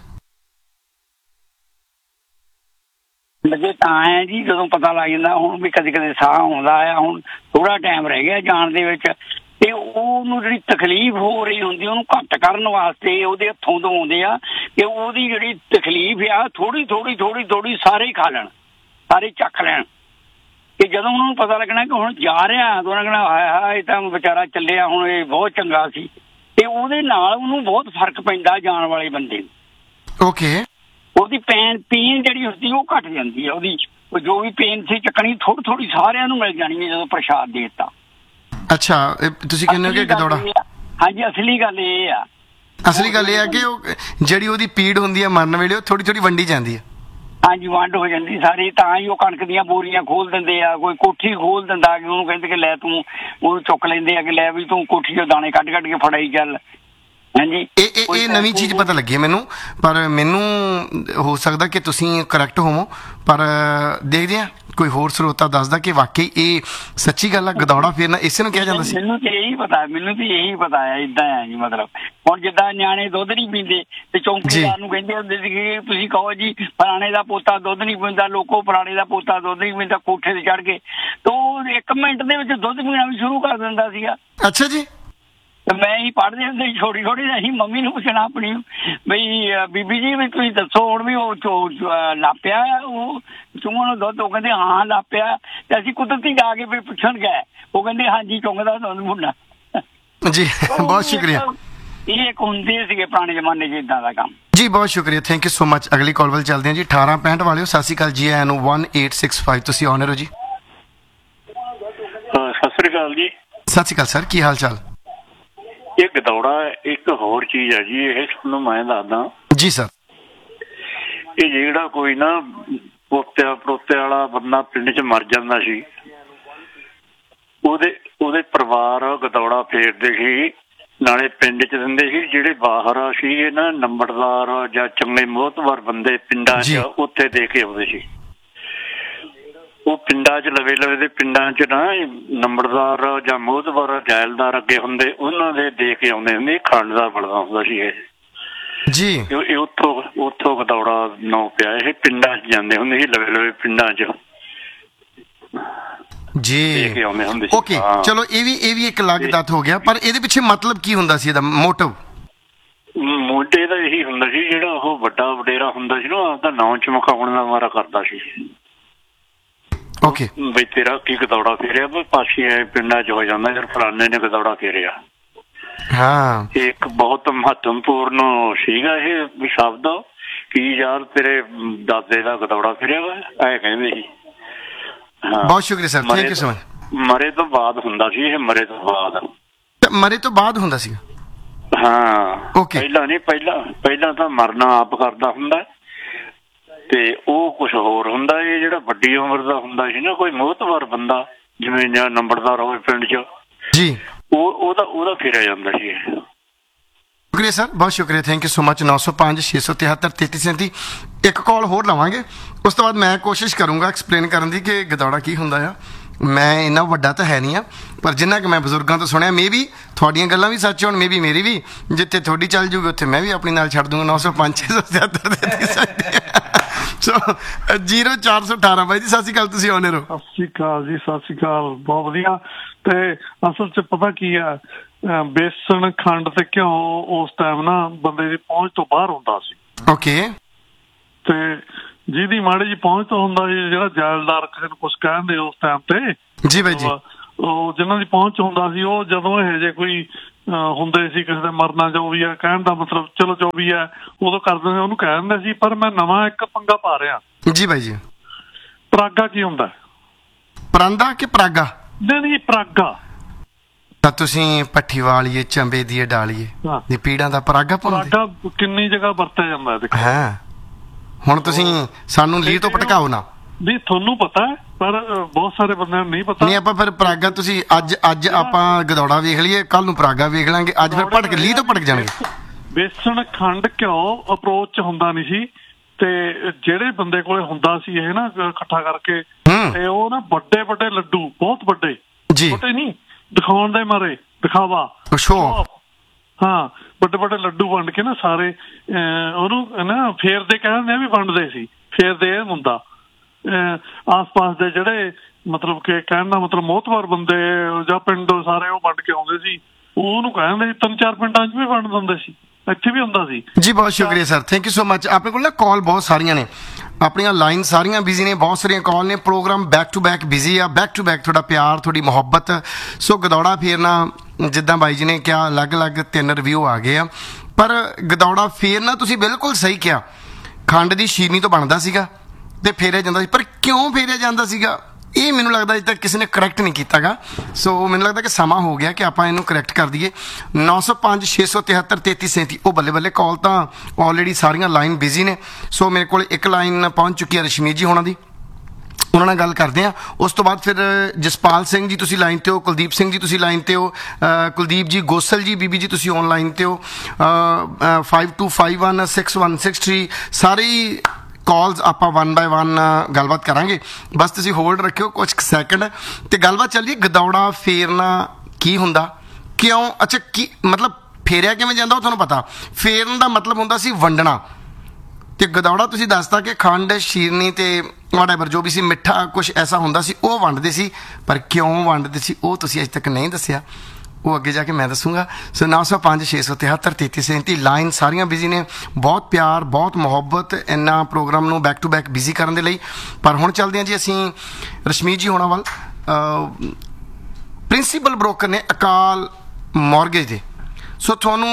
ਲੱਗੇ ਤਾਂ ਹੈ ਜੀ, ਜਦੋਂ ਪਤਾ ਲੱਗ ਜਾਂਦਾ। ਹੁਣ ਵੀ ਕਦੇ ਕਦੇ ਸਾਹ ਆਉਂਦਾ ਆ, ਹੁਣ ਥੋੜਾ ਟਾਈਮ ਰਹਿ ਗਿਆ ਜਾਣ ਦੇ ਵਿੱਚ, ਤੇ ਉਹਨੂੰ ਜਿਹੜੀ ਤਕਲੀਫ ਹੋ ਰਹੀ ਹੁੰਦੀ ਉਹਨੂੰ ਘੱਟ ਕਰਨ ਵਾਸਤੇ ਉਹਦੇ ਹੱਥੋਂ ਦਵਾਉਂਦੇ ਆ ਕਿ ਉਹਦੀ ਜਿਹੜੀ ਤਕਲੀਫ ਆ ਥੋੜੀ ਥੋੜੀ ਥੋੜੀ ਥੋੜੀ ਸਾਰੇ ਹੀ ਖਾ ਲੈਣ, ਸਾਰੇ ਚੱਕ ਲੈਣ। ਕਿ ਜਦੋਂ ਉਹਨਾਂ ਨੂੰ ਪਤਾ ਲੱਗਣਾ ਕਿ ਹੁਣ ਜਾ ਰਿਹਾ ਤਾਂ ਉਹਨਾਂ ਕਹਿਣਾ ਹਾਏ ਹਾਏ ਇਹ ਤਾਂ ਵਿਚਾਰਾ ਚੱਲਿਆ, ਹੁਣ ਇਹ ਬਹੁਤ ਚੰਗਾ ਸੀ। ਤੇ ਉਹਦੇ ਨਾਲ ਉਹਨੂੰ ਬਹੁਤ ਫਰਕ ਪੈਂਦਾ ਜਾਣ ਵਾਲੇ ਬੰਦੇ ਨੂੰ। ਓਕੇ। ਉਹਦੀ ਪੇਨ ਪੇਨ ਜਿਹੜੀ ਹੁੰਦੀ ਉਹ ਘਟ ਜਾਂਦੀ ਹੈ, ਉਹਦੀ ਜੋ ਵੀ ਪੇਨ ਸੀ ਚੱਕਣੀ ਥੋੜੀ ਥੋੜੀ ਸਾਰਿਆਂ ਨੂੰ ਮਿਲ ਜਾਣੀ ਹੈ ਜਦੋਂ ਪ੍ਰਸ਼ਾਦ ਦੇ ਦਿੱਤਾ। ਅੱਛਾ, ਤੁਸੀਂ ਕਹਿੰਦੇ ਹੋ ਕਿ ਗਦੌੜਾ? ਹਾਂਜੀ, ਅਸਲੀ ਗੱਲ ਇਹ ਆ। ਅਸਲੀ ਗੱਲ ਇਹ ਆ ਕਿ ਉਹ ਜਿਹੜੀ ਉਹਦੀ ਪੀੜ ਹੁੰਦੀ ਹੈ ਮਰਨ ਵੇਲੇ, ਉਹ ਥੋੜੀ ਥੋੜੀ ਵੰਡੀ ਜਾਂਦੀ ਹੈ। ਹਾਂਜੀ, ਵੰਡ ਹੋ ਜਾਂਦੀ ਸਾਰੀ। ਤਾਂ ਹੀ ਉਹ ਕਣਕ ਦੀਆਂ ਬੋਰੀਆਂ ਖੋਲ ਦਿੰਦੇ ਆ, ਕੋਈ ਕੋਠੀ ਖੋਲ ਦਿੰਦਾ ਕਿ ਉਹਨੂੰ ਕਹਿੰਦੇ ਕਿ ਲੈ ਤੂੰ, ਉਹਨੂੰ ਚੁੱਕ ਲੈਂਦੇ ਆ ਕਿ ਲੈ ਵੀ ਤੂੰ ਕੋਠੀ ਚੋਂ ਦਾਣੇ ਕੱਢ ਕੱਢ ਕੇ ਫੜਾਈ ਚੱਲ। ਹਾਂਜੀ, ਇਹ ਇਹ ਨਵੀਂ ਚੀਜ਼ ਪਤਾ ਲੱਗੀ ਹੈ ਮੈਨੂੰ, ਪਰ ਮੈਨੂੰ ਹੋ ਸਕਦਾ ਕਿ ਤੁਸੀਂ ਕਰੈਕਟ ਹੋਵੋ, ਪਰ ਦੇਖਦੇ ਹਾਂ ਕੋਈ ਹੋਰ ਸਰੋਤਾ ਦੱਸਦਾ ਕਿ ਵਾਕਈ ਇਹ ਸੱਚੀ ਗੱਲ ਆ, ਗਦੌੜਾ ਫੇਰਨਾ ਇਸੇ ਨੂੰ ਕਿਹਾ ਜਾਂਦਾ ਸੀ। ਮੈਨੂੰ ਤੇ ਇਹੀ ਪਤਾ, ਮੈਨੂੰ ਤੇ ਇਹੀ ਪਤਾ ਹੈ। ਏਦਾਂ ਹੈ ਜੀ, ਮਤਲਬ ਹੁਣ ਜਿੱਦਾਂ ਨਿਆਣੇ ਦੁੱਧ ਨਹੀਂ ਪੀਂਦੇ ਤੇ ਚੌਂਕੀਦਾਰ ਨੂੰ ਕਹਿੰਦੇ ਹੁੰਦੇ ਸੀ ਕਿ ਤੁਸੀਂ ਕਹੋ ਜੀ ਫਲਾਣੇ ਦਾ ਪੋਤਾ ਦੁੱਧ ਨਹੀਂ ਪੀਂਦਾ, ਲੋਕੋ ਫਲਾਣੇ ਦਾ ਪੋਤਾ ਦੁੱਧ ਨਹੀਂ ਪੀਂਦਾ, ਕੋਠੇ ਤੇ ਚੜ੍ਹ ਕੇ ਤਾਂ ਉਹ ਇੱਕ ਮਿੰਟ ਦੇ ਵਿੱਚ ਦੁੱਧ ਪੀਣਾ ਵੀ ਸ਼ੁਰੂ ਕਰ ਦਿੰਦਾ ਸੀਗਾ। ਅੱਛਾ ਜੀ। ਮੈਂ ਹੀ ਪੜ੍ਹਦੇ ਹੁੰਦੇ ਛੋਟੀ ਛੋਟੀ, ਅਸੀਂ ਮੰਮੀ ਨੂੰ ਪੁੱਛਣਾ ਆਪਣੀ ਬਈ ਬੀਬੀ ਜੀ ਵੀ ਤੁਸੀਂ ਦੱਸੋ ਹੁਣ ਵੀ ਉਹ ਲਾਪਿਆ ਉਹ ਚੁੰਗਣ ਨੂੰ ਦੁੱਧ? ਉਹ ਕਹਿੰਦੇ ਹਾਂ ਲਾਪਿਆ। ਤੇ ਅਸੀਂ ਕੁਦਰਤੀ ਜਾ ਕੇ ਫਿਰ ਪੁੱਛਣ ਗਏ, ਉਹ ਕਹਿੰਦੇ ਹਾਂਜੀ ਚੁੰਗਦਾ ਦੁੱਧ ਮੁੰਡਾ ਜੀ। ਬਹੁਤ ਸ਼ੁਕਰੀਆ। ਇਹ ਇੱਕ ਹੁੰਦੇ ਸੀਗੇ ਪੁਰਾਣੇ ਜ਼ਮਾਨੇ 'ਚ ਇਦਾਂ ਦਾ ਕੰਮ ਜੀ। ਬਹੁਤ ਸ਼ੁਕਰੀਆ, ਥੈਂਕ ਯੂ ਸੋ ਮਚ। ਅਗਲੀ ਕਾਲ ਵੱਲ ਚੱਲਦੇ ਹਾਂ ਜੀ। ਅਠਾਰਾਂ ਪੈਂਹਠ ਵਾਲਿਓ ਸਤਿ ਸ਼੍ਰੀ ਅਕਾਲ ਜੀ, ਆਇਆਂ ਨੂੰ ਇੱਕ ਅੱਠ ਛੇ ਪੰਜ। ਤੁਸੀਂ ਆਨਰ ਹੋ ਜੀ। ਸਤਿ ਸ੍ਰੀ ਅਕਾਲ ਜੀ। ਸਤਿ ਸ਼੍ਰੀ ਅਕਾਲ ਸਰ, ਕੀ ਹਾਲ ਚਾਲ? ਇਹ ਗਦੌੜਾ ਇੱਕ ਹੋਰ ਚੀਜ਼ ਹੈ ਜੀ, ਇਹ ਤੁਹਾਨੂੰ ਮੈਂ ਦੱਸਦਾ ਜੀ ਸਰ। ਇਹ ਜਿਹੜਾ ਕੋਈ ਨਾ ਪੋਤਿਆ ਪੜੋਤੇ ਵਾਲਾ ਬੰਦਾ ਪਿੰਡ 'ਚ ਮਰ ਜਾਂਦਾ ਸੀ, ਉਹਦੇ ਉਹਦੇ ਪਰਿਵਾਰ ਗਦੌੜਾ ਫੇਰਦੇ ਸੀ, ਨਾਲੇ ਪਿੰਡ 'ਚ ਦਿੰਦੇ ਸੀ। ਜਿਹੜੇ ਬਾਹਰ ਸੀਗੇ ਨਾ ਨੰਬਰਦਾਰ ਜਾਂ ਚੰਗੇ ਮੋਹਤਵਰ ਬੰਦੇ ਪਿੰਡਾਂ 'ਚ, ਉੱਥੇ ਦੇ ਕੇ ਆਉਂਦੇ ਸੀ। ਉਹ ਪਿੰਡਾਂ 'ਚ ਲਵੇ ਲਵੇ ਦੇ ਪਿੰਡਾਂ 'ਚ ਨਾ ਨੰਬਰਦਾਰ ਜਾਂ ਮੋਹਤਵਰ ਜੈਲਦਾਰ ਅੱਗੇ ਹੁੰਦੇ, ਉਹਨਾਂ ਦੇ ਦੇ ਕੇ ਆਉਂਦੇ ਹੁੰਦੇ। ਖੰਡ ਦਾ ਬਣਦਾ ਹੁੰਦਾ ਸੀ ਇਹ ਜੀ। ਇਹ ਉੱਥੋਂ ਉੱਥੋਂ ਗਦੌੜਾ ਨਾਂ ਪਿਆ। ਇਹ ਪਿੰਡਾਂ 'ਚ ਜਾਂਦੇ ਹੁੰਦੇ ਸੀ, ਲਵੇ ਲਵੇ ਪਿੰਡਾਂ 'ਚ ਜੀ। ਹੁੰਦੇ। ਓਕੇ, ਚਲੋ ਇਹ ਵੀ ਇਹ ਵੀ ਇੱਕ ਅਲੱਗ ਤੱਤ ਹੋ ਗਿਆ, ਪਰ ਇਹਦੇ ਪਿੱਛੇ ਮਤਲਬ ਕੀ ਹੁੰਦਾ ਸੀ, ਇਹਦਾ ਮੋਟਿਵ? ਮੋਢੇ ਦਾ ਇਹੀ ਹੁੰਦਾ ਸੀ, ਜਿਹੜਾ ਉਹ ਵੱਡਾ ਵਡੇਰਾ ਹੁੰਦਾ ਸੀ ਨਾ, ਆਪਦਾ ਨਾਂ ਚਮਕਾਉਣ ਦਾ ਮਾਰਾ ਕਰਦਾ ਸੀ। ਓਕੇ, ਬਈ ਤੇਰਾ ਕੀ ਗਦੌੜਾ ਫੇਰਿਆ, ਪਾਸੇ ਪਿੰਡਾਂ 'ਚ ਹੋ ਜਾਂਦਾ ਯਾਰ ਫਲਾਨੇ ਨੇ ਗਦੌੜਾ ਫੇਰਿਆ। ਹਾਂ, ਇੱਕ ਬਹੁਤ ਮਹੱਤਵਪੂਰਨ ਸੀਗਾ ਇਹ ਸ਼ਬਦ ਕਿ ਯਾਰ ਤੇਰੇ ਦਾਦੇ ਦਾ ਗਦੌੜਾ ਫੇਰਿਆ ਵਾ, ਐ ਕਹਿੰਦੇ ਸੀ। ਬਹੁਤ ਸ਼ੁਕਰੀਆ sir, thank you so much. ਮਰੇ ਤੋਂ ਬਾਅਦ ਹੁੰਦਾ ਸੀ ਇਹ, ਮਰੇ ਤੋਂ ਬਾਅਦ। ਮਰੇ ਤੋਂ ਬਾਅਦ ਹੁੰਦਾ ਸੀ? ਹਾਂ, ਓਕੇ। ਪਹਿਲਾਂ ਨਹੀਂ, ਪਹਿਲਾਂ ਪਹਿਲਾਂ ਤਾਂ ਮਰਨਾ ਆਪ ਕਰਦਾ ਹੁੰਦਾ ਤੇ ਉਹ ਕੁਝ ਹੋਰ ਹੁੰਦਾ। ਇਹ ਜਿਹੜਾ ਵੱਡੀ ਉਮਰ ਦਾ ਹੁੰਦਾ ਸੀ ਨਾ, ਕੋਈ ਮੋਹਤਵਾਰ ਬੰਦਾ ਜਿਵੇਂ ਜਾਂ ਨੰਬਰਦਾਰ ਹੋਵੇ ਪਿੰਡ 'ਚ ਜੀ, ਉਹ ਉਹਦਾ ਉਹਦਾ ਫੇਰਿਆ ਜਾਂਦਾ ਸੀ। ਸ਼ੁਕਰੀਆ ਸਰ, ਬਹੁਤ ਸ਼ੁਕਰੀਆ, ਥੈਂਕ ਯੂ ਸੋ ਮਚ। ਨੌ ਸੌ ਪੰਜ ਛੇ ਸੌ ਤਿਹੱਤਰ ਤੇਤੀ ਸੈਂਤੀ। ਇੱਕ ਕਾਲ ਹੋਰ ਲਵਾਂਗੇ, ਉਸ ਤੋਂ ਬਾਅਦ ਮੈਂ ਕੋਸ਼ਿਸ਼ ਕਰੂੰਗਾ ਐਕਸਪਲੇਨ ਕਰਨ ਦੀ ਕਿ ਗਦੌੜਾ ਕੀ ਹੁੰਦਾ ਆ। ਮੈਂ ਇੰਨਾ ਵੱਡਾ ਤਾਂ ਹੈ ਨਹੀਂ ਆ, ਪਰ ਜਿੰਨਾ ਕਿ ਮੈਂ ਬਜ਼ੁਰਗਾਂ ਤੋਂ ਸੁਣਿਆ, ਮੇ ਵੀ ਤੁਹਾਡੀਆਂ ਗੱਲਾਂ ਵੀ ਸੱਚ ਹੋਣ, ਮੇ ਵੀ ਮੇਰੀ ਵੀ। ਜਿੱਥੇ ਤੁਹਾਡੀ ਚੱਲ ਜੂਗੀ ਉੱਥੇ ਮੈਂ ਵੀ ਆਪਣੀ ਨਾਲ ਛੱਡ ਦੂੰਗਾ। ਨੌ ਸੌ ਪੰਜ ਛੇ ਸੌ ਤਿਹੱਤਰ ਤੇਤੀ ਸੈਂਤੀ। ਸੋ ਜ਼ੀਰੋ ਚਾਰ ਸੌ ਅਠਾਰਾਂ। ਬਾਈ ਜੀ ਸਤਿ ਸ਼੍ਰੀ ਅਕਾਲ, ਤੁਸੀਂ ਆਉਂਦੇ ਰਹੋ। ਸਤਿ ਸ਼੍ਰੀ ਅਕਾਲ ਜੀ, ਸਤਿ ਸ਼੍ਰੀ ਅਕਾਲ। ਬਹੁਤ ਵਧੀਆ। ਤੇ ਅਸਲ 'ਚ ਪਤਾ ਕੀ ਆ, ਬੇਸਣ, ਖੰਡ ਤੇ ਘਿਓ ਉਸ ਟਾਈਮ ਨਾ ਬੰਦੇ ਦੀ ਪਹੁੰਚ ਤੋਂ ਬਾਹਰ ਹੁੰਦਾ ਸੀ। ਓਕੇ। ਤੇ ਜਿਹਦੀ ਮਾੜੀ ਜੀ ਪਹੁੰਚ ਤੋਂ ਹੁੰਦਾ ਸੀ, ਜਿਹੜਾ ਜਾਇਲਦਾਰ ਕਿਸੇ ਨੂੰ ਕੁਛ ਕਹਿੰਦੇ ਉਸ ਟਾਈਮ ਤੇ, ਜੀ ਬਾਈ ਜੀ, ਉਹ ਜਿਹਨਾਂ ਦੀ ਪਹੁੰਚ ਹੁੰਦਾ ਸੀ, ਉਹ ਜਦੋਂ ਇਹ ਜੇ ਕੋਈ ਹੁੰਦੇ ਸੀ ਕਿਸੇ ਦੇ ਮਰਨਾ ਜੋ ਵੀ ਆ, ਕਹਿਣ ਦਾ ਮਤਲਬ ਚਲੋ ਜੋ ਵੀ ਹੈ ਉਦੋਂ ਕਰ ਦਿੰਦੇ, ਉਹਨੂੰ ਕਹਿ ਦਿੰਦੇ ਸੀ। ਪਰ ਮੈਂ ਨਵਾਂ ਇੱਕ ਪੰਗਾ ਪਾ ਰਿਹਾ। ਜੀ ਬਾਈ ਜੀ। ਪਰਾਗਾ ਕੀ ਹੁੰਦਾ? ਪਰਾਂਦਾ ਕਿ ਪਰਾਗਾ? ਨਹੀਂ ਨਹੀਂ, ਪਰਾਗਾ ਤਾਂ ਤੁਸੀਂ ਪੱਠੀ ਵਾਲੀਏ, ਚੰਬੇ ਦੀ ਡਾਲੀਏ ਦੀ ਪੀੜਾਂ ਦਾ ਪਰਾਗਾ ਪਾਉਂਦੇ? ਪਰਾਗਾ ਕਿੰਨੀ ਜਗ੍ਹਾ ਵਰਤਿਆ ਜਾਂਦਾ ਹੈ। ਹਾਂ, ਹੁਣ ਤੁਸੀਂ ਸਾਨੂੰ ਲੀਹ ਤੋਂ ਭਟਕਾਓ ਨਾ। ਵੀ ਤੁਹਾਨੂੰ ਪਤਾ ਹੈ, ਪਰ ਬਹੁਤ ਸਾਰੇ ਬੰਦਿਆਂ ਨੂੰ ਨਹੀਂ ਪਤਾ। ਨਹੀਂ, ਆਪਾਂ ਫਿਰ ਪਰਾਗਾ, ਤੁਸੀਂ ਅੱਜ ਅੱਜ ਆਪਾਂ ਗਦੌੜਾ ਵੇਖ ਲਈਏ, ਕੱਲ ਨੂੰ ਪਰਾਗਾ ਵੇਖ ਲਾਂਗੇ। ਅੱਜ ਫਿਰ ਭਟਕ ਲੀਹ ਤੋਂ ਭਟਕ ਜਾਣਗੇ। ਬੇਸਣ, ਖੰਡ, ਘਿਓ ਅਪਰੋਚ 'ਚ ਹੁੰਦਾ ਨਹੀਂ ਸੀ। ਤੇ ਜਿਹੜੇ ਬੰਦੇ ਕੋਲੇ ਹੁੰਦਾ ਸੀ ਇਹ ਨਾ ਇਕੱਠਾ ਕਰਕੇ, ਤੇ ਉਹ ਨਾ ਵੱਡੇ ਵੱਡੇ ਲੱਡੂ, ਬਹੁਤ ਵੱਡੇ, ਛੋਟੇ ਨਹੀਂ, ਦਿਖਾਉਣ ਦੇ ਮਾਰੇ, ਦਿਖਾਵਾ, ਹਾਂ, ਵੱਡੇ ਵੱਡੇ ਲੱਡੂ ਵੰਡ ਕੇ ਨਾ ਸਾਰੇ ਉਹਨੂੰ ਨਾ ਫੇਰਦੇ, ਕਹਿੰਦੇ ਵੀ ਵੰਡਦੇ ਸੀ। ਫੇਰਦੇ ਇਹ ਹੁੰਦਾ, ਆਸ ਪਾਸ ਦੇ ਜਿਹੜੇ ਮਤਲਬ ਕਿ ਕਹਿਣ ਦਾ ਮਤਲਬ ਮੋਹਤਵਾਰ ਬੰਦੇ ਜਾਂ ਪਿੰਡ ਸਾਰੇ ਉਹ ਵੰਡ ਕੇ ਆਉਂਦੇ ਸੀ। ਉਹਨੂੰ ਕਹਿੰਦੇ ਸੀ, ਤਿੰਨ ਚਾਰ ਪਿੰਡਾਂ 'ਚ ਵੀ ਵੰਡ ਦਿੰਦੇ ਸੀ, ਇੱਥੇ ਵੀ ਹੁੰਦਾ ਸੀ। ਜੀ ਬਹੁਤ ਸ਼ੁਕਰੀਆ sir, thank you so much. ਆਪਣੇ ਕੋਲ ਨਾ ਕਾਲ ਬਹੁਤ ਸਾਰੀਆਂ ਨੇ, ਆਪਣੀਆਂ ਲਾਈਨ ਸਾਰੀਆਂ ਬਿਜ਼ੀ ਨੇ, ਬਹੁਤ ਸਾਰੀਆਂ ਕਾਲ ਨੇ, programme back to back busy ਆ, ਬੈਕ ਟੂ ਬੈਕ ਤੁਹਾਡਾ ਪਿਆਰ, ਤੁਹਾਡੀ ਮੁਹੱਬਤ। ਸੋ ਗਦੌੜਾ ਫੇਰਨਾ, ਜਿੱਦਾਂ ਬਾਈ ਜੀ ਨੇ ਕਿਹਾ, ਅਲੱਗ-ਅਲੱਗ ਤਿੰਨ ਰਿਵਿਊ ਆ ਗਏ ਆ, ਪਰ ਗਦੌੜਾ ਫੇਰਨਾ ਤੁਸੀਂ ਬਿਲਕੁਲ ਸਹੀ ਕਿਹਾ, ਖੰਡ ਦੀ ਸ਼ੀਰਨੀ ਤੋਂ ਬਣਦਾ ਸੀਗਾ ਤੇ ਫੇਰਿਆ ਜਾਂਦਾ ਸੀ। ਪਰ ਕਿਉਂ ਫੇਰਿਆ ਜਾਂਦਾ ਸੀਗਾ, ਇਹ ਮੈਨੂੰ ਲੱਗਦਾ ਅਜੇ ਤੱਕ ਕਿਸੇ ਨੇ ਕਰੈਕਟ ਨਹੀਂ ਕੀਤਾ ਗਾ। ਸੋ ਮੈਨੂੰ ਲੱਗਦਾ ਕਿ ਸਮਾਂ ਹੋ ਗਿਆ ਕਿ ਆਪਾਂ ਇਹਨੂੰ ਕਰੈਕਟ ਕਰ ਦਈਏ। ਨੌ ਸੌ ਪੰਜ ਛੇ ਸੌ ਤਿਹੱਤਰ ਤੇਤੀ ਸੈਂਤੀ। ਉਹ ਬੱਲੇ ਬੱਲੇ, ਕਾਲ ਤਾਂ ਆਲਰੇਡੀ ਸਾਰੀਆਂ ਲਾਈਨ ਬਿਜ਼ੀ ਨੇ। ਸੋ ਮੇਰੇ ਕੋਲ ਇੱਕ ਲਾਈਨ ਪਹੁੰਚ ਚੁੱਕੀ ਹੈ ਰਸ਼ਮੀਤ ਜੀ ਹੋਣਾ ਦੀ, ਉਹਨਾਂ ਨਾਲ ਗੱਲ ਕਰਦੇ ਹਾਂ। ਉਸ ਤੋਂ ਬਾਅਦ ਫਿਰ ਜਸਪਾਲ ਸਿੰਘ ਜੀ ਤੁਸੀਂ ਲਾਈਨ 'ਤੇ ਹੋ, ਕੁਲਦੀਪ ਸਿੰਘ ਜੀ ਤੁਸੀਂ ਲਾਈਨ 'ਤੇ ਹੋ, ਕੁਲਦੀਪ ਜੀ ਗੋਸਲ ਜੀ, ਬੀਬੀ ਜੀ ਤੁਸੀਂ ਔਨਲਾਈਨ 'ਤੇ ਹੋ, five to five one six one six three. ਸਾਰੀ ਕਾਲਸ ਆਪਾਂ ਵਨ ਬਾਏ ਵਨ ਗੱਲਬਾਤ ਕਰਾਂਗੇ, ਬਸ ਤੁਸੀਂ ਹੋਲਡ ਰੱਖਿਓ ਕੁਛ ਸੈਕਿੰਡ ਤੇ ਗੱਲਬਾਤ ਚੱਲੀਏ। ਗਦੌੜਾ ਫੇਰਨਾ ਕੀ ਹੁੰਦਾ, ਕਿਉਂ, ਅੱਛਾ ਕੀ ਮਤਲਬ, ਫੇਰਿਆ ਕਿਵੇਂ ਜਾਂਦਾ ਉਹ ਤੁਹਾਨੂੰ ਪਤਾ। ਫੇਰਨ ਦਾ ਮਤਲਬ ਹੁੰਦਾ ਸੀ ਵੰਡਣਾ, ਤੇ ਗਦੌੜਾ ਤੁਸੀਂ ਦੱਸਤਾ ਕਿ ਖੰਡ, ਸ਼ੀਰਨੀ ਤੇ ਵਾਟਐਵਰ ਜੋ ਵੀ ਸੀ, ਮਿੱਠਾ ਕੁਛ ਐਸਾ ਹੁੰਦਾ ਸੀ, ਉਹ ਵੰਡਦੇ ਸੀ। ਪਰ ਕਿਉਂ ਵੰਡਦੇ ਸੀ ਉਹ ਤੁਸੀਂ ਅਜੇ ਤੱਕ ਨਹੀਂ ਦੱਸਿਆ, ਉਹ ਅੱਗੇ ਜਾ ਕੇ ਮੈਂ ਦੱਸੂਗਾ। ਸੋ ਨੌ ਸੌ ਪੰਜ ਛੇ ਸੌ ਤਿਹੱਤਰ ਤੇਤੀ ਸੈਂਤੀ। ਲਾਈਨ ਸਾਰੀਆਂ ਬਿਜ਼ੀ ਨੇ, ਬਹੁਤ ਪਿਆਰ, ਬਹੁਤ ਮੁਹੱਬਤ ਇੰਨਾ ਪ੍ਰੋਗਰਾਮ ਨੂੰ ਬੈਕ ਟੂ ਬੈਕ ਬਿਜ਼ੀ ਕਰਨ ਦੇ ਲਈ। ਪਰ ਹੁਣ ਚੱਲਦੇ ਹਾਂ ਜੀ ਅਸੀਂ ਰਸ਼ਮੀਤ ਜੀ ਹੋਣਾ ਵੱਲ। ਪ੍ਰਿੰਸੀਪਲ ਬ੍ਰੋਕਰ ਨੇ ਅਕਾਲ ਮੌਰਗੇਜ ਦੇ। ਸੋ ਤੁਹਾਨੂੰ